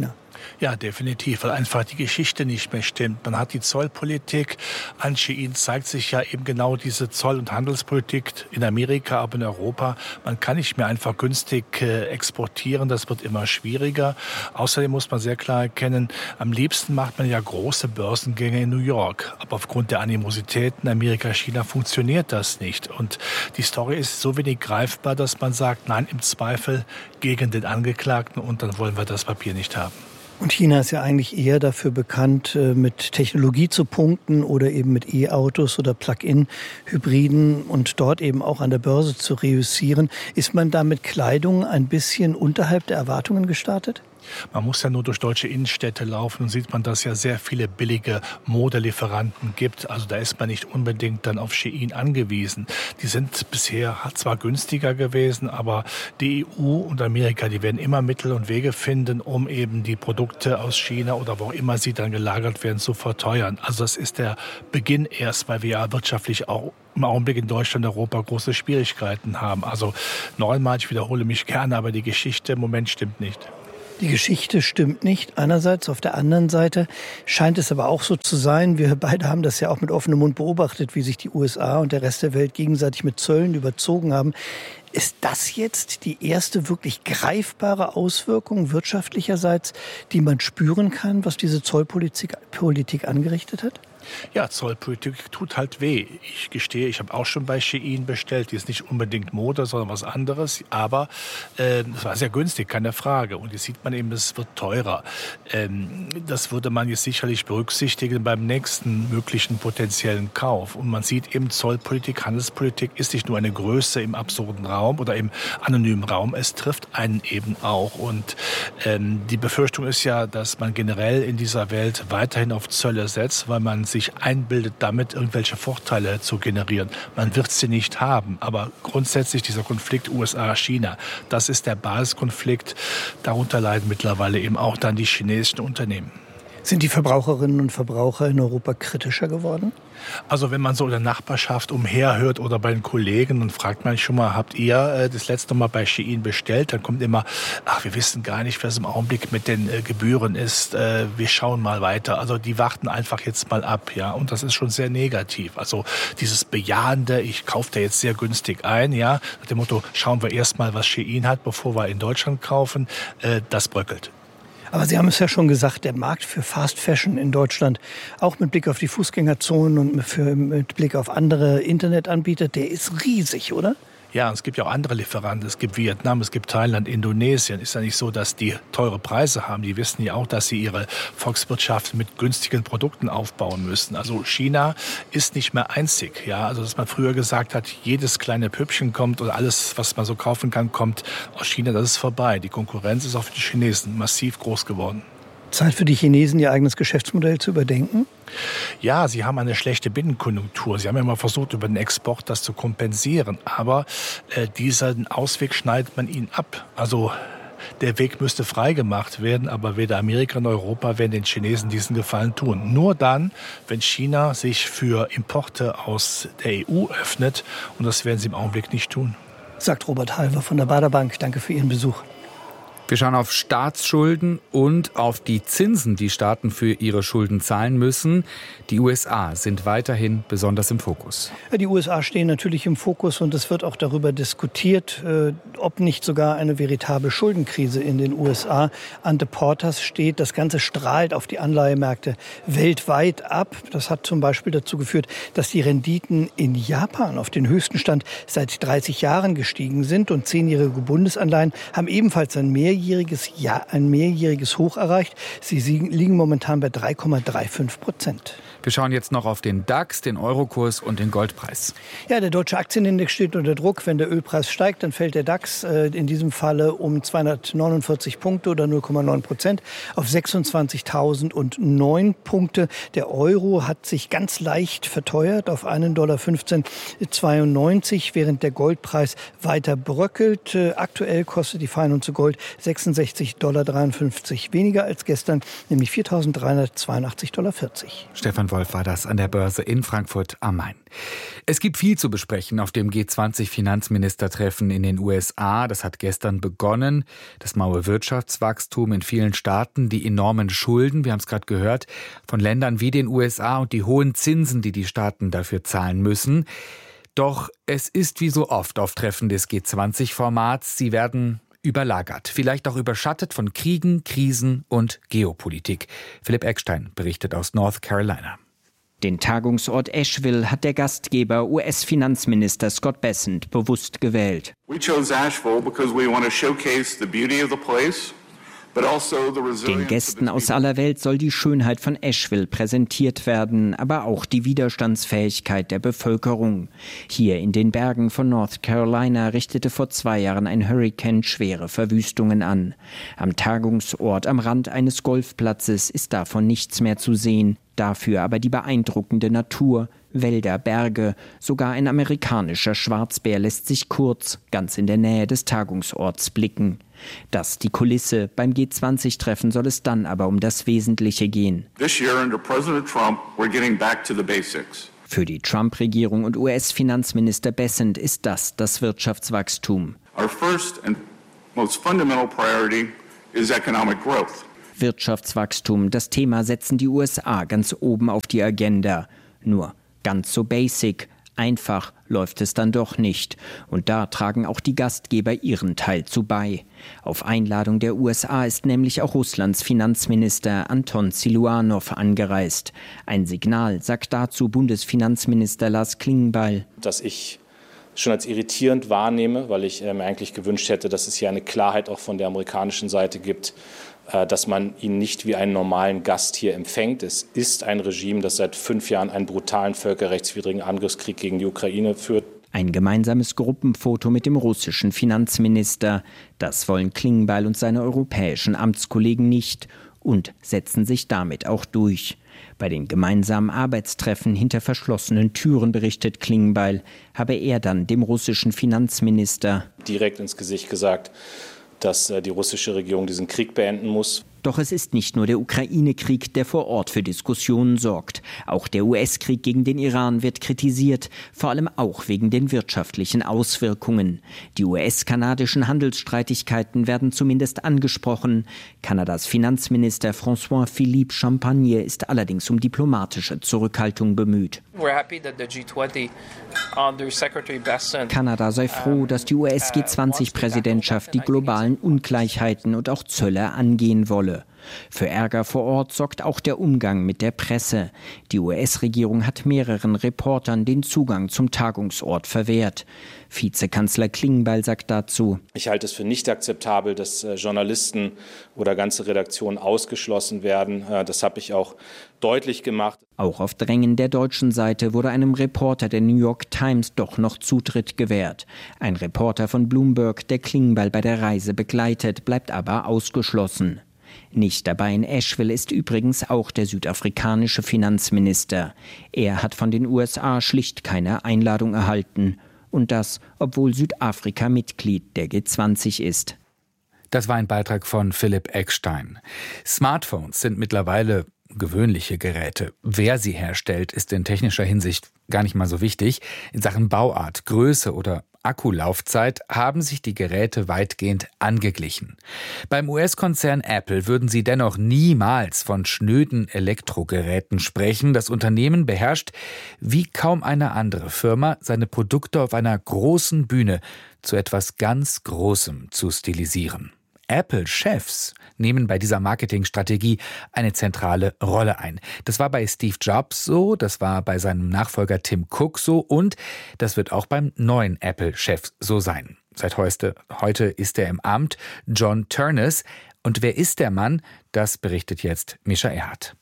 Ja, definitiv, weil einfach die Geschichte nicht mehr stimmt. Man hat die Zollpolitik. An Shein zeigt sich ja eben genau diese Zoll- und Handelspolitik in Amerika, aber in Europa. Man kann nicht mehr einfach günstig äh, exportieren. Das wird immer schwieriger. Außerdem muss man sehr klar erkennen, am liebsten macht man ja große Börsengänge in New York. Aber aufgrund der Animositäten Amerika, China funktioniert das nicht. Und die Story ist so wenig greifbar, dass man sagt, nein, im Zweifel gegen den Angeklagten und dann wollen wir das Papier nicht haben. Und China ist ja eigentlich eher dafür bekannt, mit Technologie zu punkten oder eben mit E-Autos oder Plug-in-Hybriden und dort eben auch an der Börse zu reüssieren. Ist man da mit Kleidung ein bisschen unterhalb der Erwartungen gestartet? Man muss ja nur durch deutsche Innenstädte laufen und sieht man, dass es ja sehr viele billige Modelieferanten gibt. Also da ist man nicht unbedingt dann auf Shein angewiesen. Die sind bisher zwar günstiger gewesen, aber die E U und Amerika, die werden immer Mittel und Wege finden, um eben die Produkte aus China oder wo auch immer sie dann gelagert werden, zu verteuern. Also das ist der Beginn erst, weil wir ja wirtschaftlich auch im Augenblick in Deutschland und Europa große Schwierigkeiten haben. Also neunmal, ich wiederhole mich gerne, aber die Geschichte im Moment stimmt nicht. Die Geschichte stimmt nicht. Einerseits, auf der anderen Seite scheint es aber auch so zu sein. Wir beide haben das ja auch mit offenem Mund beobachtet, wie sich die U S A und der Rest der Welt gegenseitig mit Zöllen überzogen haben. Ist das jetzt die erste wirklich greifbare Auswirkung wirtschaftlicherseits, die man spüren kann, was diese Zollpolitik Politik angerichtet hat? Ja, Zollpolitik tut halt weh. Ich gestehe, ich habe auch schon bei Shein bestellt. Die ist nicht unbedingt Mode, sondern was anderes. Aber äh, es war sehr günstig, keine Frage. Und jetzt sieht man eben, es wird teurer. Ähm, das würde man jetzt sicherlich berücksichtigen beim nächsten möglichen potenziellen Kauf. Und man sieht eben, Zollpolitik, Handelspolitik ist nicht nur eine Größe im absurden Raum oder im anonymen Raum. Es trifft einen eben auch. Und ähm, die Befürchtung ist ja, dass man generell in dieser Welt weiterhin auf Zölle setzt, weil man sich einbildet, damit irgendwelche Vorteile zu generieren. Man wird sie nicht haben, aber grundsätzlich dieser Konflikt U S A-China, das ist der Basiskonflikt. Darunter leiden mittlerweile eben auch dann die chinesischen Unternehmen. Sind die Verbraucherinnen und Verbraucher in Europa kritischer geworden? Also wenn man so in der Nachbarschaft umherhört oder bei den Kollegen, dann fragt man schon mal, habt ihr äh, das letzte Mal bei Shein bestellt? Dann kommt immer, ach, wir wissen gar nicht, was im Augenblick mit den äh, Gebühren ist. Äh, wir schauen mal weiter. Also die warten einfach jetzt mal ab, ja. Und das ist schon sehr negativ. Also dieses Bejahende, ich kaufe da jetzt sehr günstig ein, ja. Nach dem Motto, schauen wir erst mal, was Shein hat, bevor wir in Deutschland kaufen. Äh, das bröckelt. Aber Sie haben es ja schon gesagt, der Markt für Fast Fashion in Deutschland, auch mit Blick auf die Fußgängerzonen und für, mit Blick auf andere Internetanbieter, der ist riesig, oder? Ja, es gibt ja auch andere Lieferanten. Es gibt Vietnam, es gibt Thailand, Indonesien. Ist ja nicht so, dass die teure Preise haben. Die wissen ja auch, dass sie ihre Volkswirtschaft mit günstigen Produkten aufbauen müssen. Also China ist nicht mehr einzig. Ja, also dass man früher gesagt hat, jedes kleine Püppchen kommt oder alles, was man so kaufen kann, kommt aus China. Das ist vorbei. Die Konkurrenz ist auch für die Chinesen massiv groß geworden. Zeit für die Chinesen, ihr eigenes Geschäftsmodell zu überdenken? Ja, sie haben eine schlechte Binnenkonjunktur. Sie haben ja mal versucht, über den Export das zu kompensieren. Aber äh, diesen Ausweg schneidet man ihnen ab. Also der Weg müsste freigemacht werden, aber weder Amerika noch Europa werden den Chinesen diesen Gefallen tun. Nur dann, wenn China sich für Importe aus der E U öffnet. Und das werden sie im Augenblick nicht tun. Sagt Robert Halver von der Baader Bank. Danke für Ihren Besuch. Wir schauen auf Staatsschulden und auf die Zinsen, die Staaten für ihre Schulden zahlen müssen. Die U S A sind weiterhin besonders im Fokus. Die U S A stehen natürlich im Fokus und es wird auch darüber diskutiert, ob nicht sogar eine veritable Schuldenkrise in den U S A ante portas steht. Das Ganze strahlt auf die Anleihemärkte weltweit ab. Das hat zum Beispiel dazu geführt, dass die Renditen in Japan auf den höchsten Stand seit dreißig Jahren gestiegen sind und zehnjährige Bundesanleihen haben ebenfalls ein mehrjähriges Jahr, ein mehrjähriges Hoch erreicht. Sie liegen momentan bei drei Komma fünfunddreißig Prozent. Wir schauen jetzt noch auf den DAX, den Eurokurs und den Goldpreis. Ja, der deutsche Aktienindex steht unter Druck. Wenn der Ölpreis steigt, dann fällt der DAX äh, in diesem Falle um zweihundertneunundvierzig Punkte oder null Komma neun Prozent auf sechsundzwanzigtausendneun Punkte. Der Euro hat sich ganz leicht verteuert auf einen Dollar fünfzehn zweiundneunzig, während der Goldpreis weiter bröckelt. Äh, aktuell kostet die Feinunze Gold sechsundsechzig Komma dreiundfünfzig Dollar weniger als gestern, nämlich viertausenddreihundertzweiundachtzig Komma vierzig Dollar. Stefan Wolf war das an der Börse in Frankfurt am Main. Es gibt viel zu besprechen auf dem G zwanzig Finanzministertreffen in den U S A. Das hat gestern begonnen. Das maue Wirtschaftswachstum in vielen Staaten, die enormen Schulden, wir haben es gerade gehört, von Ländern wie den U S A und die hohen Zinsen, die die Staaten dafür zahlen müssen. Doch es ist wie so oft auf Treffen des G zwanzig Formats, sie werden überlagert, vielleicht auch überschattet von Kriegen, Krisen und Geopolitik. Philipp Eckstein berichtet aus North Carolina. Den Tagungsort Asheville hat der Gastgeber U S-Finanzminister Scott Bessent bewusst gewählt. We chose Asheville because we want to showcase the beauty of the place. Den Gästen aus aller Welt soll die Schönheit von Asheville präsentiert werden, aber auch die Widerstandsfähigkeit der Bevölkerung. Hier in den Bergen von North Carolina richtete vor zwei Jahren ein Hurrikan schwere Verwüstungen an. Am Tagungsort am Rand eines Golfplatzes ist davon nichts mehr zu sehen. Dafür aber die beeindruckende Natur, Wälder, Berge, sogar ein amerikanischer Schwarzbär lässt sich kurz, ganz in der Nähe des Tagungsorts blicken. Das die Kulisse, beim G zwanzig Treffen soll es dann aber um das Wesentliche gehen. This year under President Trump, we're getting back to the basics. Für die Trump-Regierung und U S-Finanzminister Bessent ist das das Wirtschaftswachstum. Our first and most fundamental priority is economic growth. Wirtschaftswachstum, das Thema setzen die U S A ganz oben auf die Agenda. Nur ganz so basic, einfach läuft es dann doch nicht. Und da tragen auch die Gastgeber ihren Teil zu bei. Auf Einladung der U S A ist nämlich auch Russlands Finanzminister Anton Siluanow angereist. Ein Signal, sagt dazu Bundesfinanzminister Lars Klingbeil. Dass ich schon als irritierend wahrnehme, weil ich äh, mir eigentlich gewünscht hätte, dass es hier eine Klarheit auch von der amerikanischen Seite gibt, äh, dass man ihn nicht wie einen normalen Gast hier empfängt. Es ist ein Regime, das seit fünf Jahren einen brutalen völkerrechtswidrigen Angriffskrieg gegen die Ukraine führt. Ein gemeinsames Gruppenfoto mit dem russischen Finanzminister. Das wollen Klingbeil und seine europäischen Amtskollegen nicht und setzen sich damit auch durch. Bei den gemeinsamen Arbeitstreffen hinter verschlossenen Türen, berichtet Klingbeil, habe er dann dem russischen Finanzminister direkt ins Gesicht gesagt, dass die russische Regierung diesen Krieg beenden muss. Doch es ist nicht nur der Ukraine-Krieg, der vor Ort für Diskussionen sorgt. Auch der U S-Krieg gegen den Iran wird kritisiert, vor allem auch wegen den wirtschaftlichen Auswirkungen. Die U S-kanadischen Handelsstreitigkeiten werden zumindest angesprochen. Kanadas Finanzminister François-Philippe Champagner ist allerdings um diplomatische Zurückhaltung bemüht. Kanada sei froh, dass die U S-G zwanzig Präsidentschaft die globalen Ungleichheiten und auch Zölle angehen wolle. Für Ärger vor Ort sorgt auch der Umgang mit der Presse. Die U S-Regierung hat mehreren Reportern den Zugang zum Tagungsort verwehrt. Vizekanzler Klingbeil sagt dazu: Ich halte es für nicht akzeptabel, dass äh, Journalisten oder ganze Redaktionen ausgeschlossen werden. Äh, das habe ich auch deutlich gemacht. Auch auf Drängen der deutschen Seite wurde einem Reporter der New York Times doch noch Zutritt gewährt. Ein Reporter von Bloomberg, der Klingbeil bei der Reise begleitet, bleibt aber ausgeschlossen. Nicht dabei in Asheville ist übrigens auch der südafrikanische Finanzminister. Er hat von den U S A schlicht keine Einladung erhalten. Und das, obwohl Südafrika Mitglied der G zwanzig ist. Das war ein Beitrag von Philipp Eckstein. Smartphones sind mittlerweile gewöhnliche Geräte. Wer sie herstellt, ist in technischer Hinsicht gar nicht mal so wichtig. In Sachen Bauart, Größe oder Akkulaufzeit haben sich die Geräte weitgehend angeglichen. Beim U S-Konzern Apple würden sie dennoch niemals von schnöden Elektrogeräten sprechen. Das Unternehmen beherrscht wie kaum eine andere Firma seine Produkte auf einer großen Bühne zu etwas ganz Großem zu stilisieren. Apple-Chefs nehmen bei dieser Marketingstrategie eine zentrale Rolle ein. Das war bei Steve Jobs so, das war bei seinem Nachfolger Tim Cook so und das wird auch beim neuen Apple-Chef so sein. Seit heute, heute ist er im Amt, John Ternus. Und wer ist der Mann? Das berichtet jetzt Mischa Erhardt.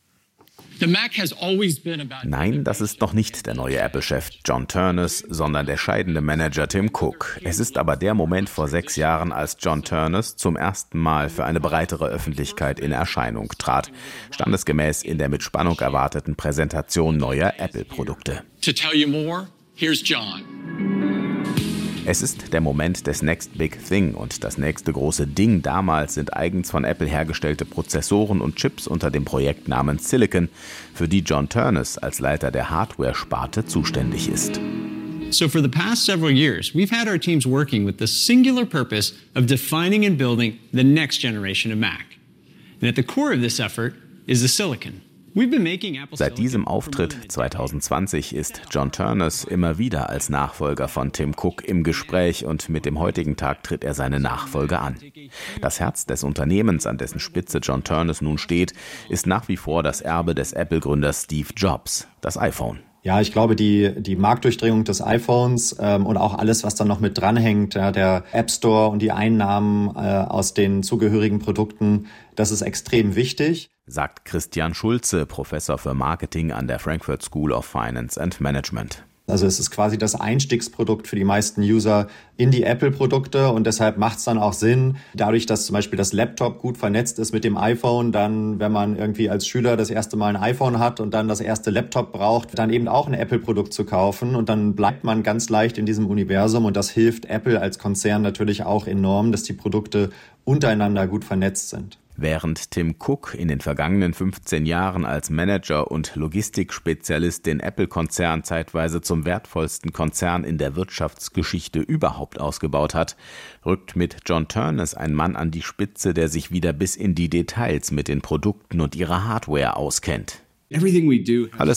Nein, das ist noch nicht der neue Apple-Chef John Ternus, sondern der scheidende Manager Tim Cook. Es ist aber der Moment vor sechs Jahren, als John Ternus zum ersten Mal für eine breitere Öffentlichkeit in Erscheinung trat. Standesgemäß in der mit Spannung erwarteten Präsentation neuer Apple-Produkte. To tell you more, here's John. Es ist der Moment des Next Big Thing und das nächste große Ding damals sind eigens von Apple hergestellte Prozessoren und Chips unter dem Projektnamen Silicon, für die John Ternus als Leiter der Hardware-Sparte zuständig ist. So for the past several years, we've had our teams working with the singular purpose of defining and building the next generation of Mac. And at the core of this effort is the silicon. Seit diesem Auftritt zwanzig zwanzig ist John Ternus immer wieder als Nachfolger von Tim Cook im Gespräch und mit dem heutigen Tag tritt er seine Nachfolge an. Das Herz des Unternehmens, an dessen Spitze John Ternus nun steht, ist nach wie vor das Erbe des Apple-Gründers Steve Jobs, das iPhone. Ja, ich glaube, die, die Marktdurchdringung des iPhones ähm, und auch alles, was dann noch mit dranhängt, ja, der App Store und die Einnahmen äh, aus den zugehörigen Produkten, das ist extrem wichtig. Sagt Christian Schulze, Professor für Marketing an der Frankfurt School of Finance and Management. Also es ist quasi das Einstiegsprodukt für die meisten User in die Apple-Produkte und deshalb macht es dann auch Sinn, dadurch, dass zum Beispiel das Laptop gut vernetzt ist mit dem iPhone, dann, wenn man irgendwie als Schüler das erste Mal ein iPhone hat und dann das erste Laptop braucht, dann eben auch ein Apple-Produkt zu kaufen und dann bleibt man ganz leicht in diesem Universum und das hilft Apple als Konzern natürlich auch enorm, dass die Produkte untereinander gut vernetzt sind. Während Tim Cook in den vergangenen fünfzehn Jahren als Manager und Logistikspezialist den Apple-Konzern zeitweise zum wertvollsten Konzern in der Wirtschaftsgeschichte überhaupt ausgebaut hat, rückt mit John Ternus ein Mann an die Spitze, der sich wieder bis in die Details mit den Produkten und ihrer Hardware auskennt. Alles,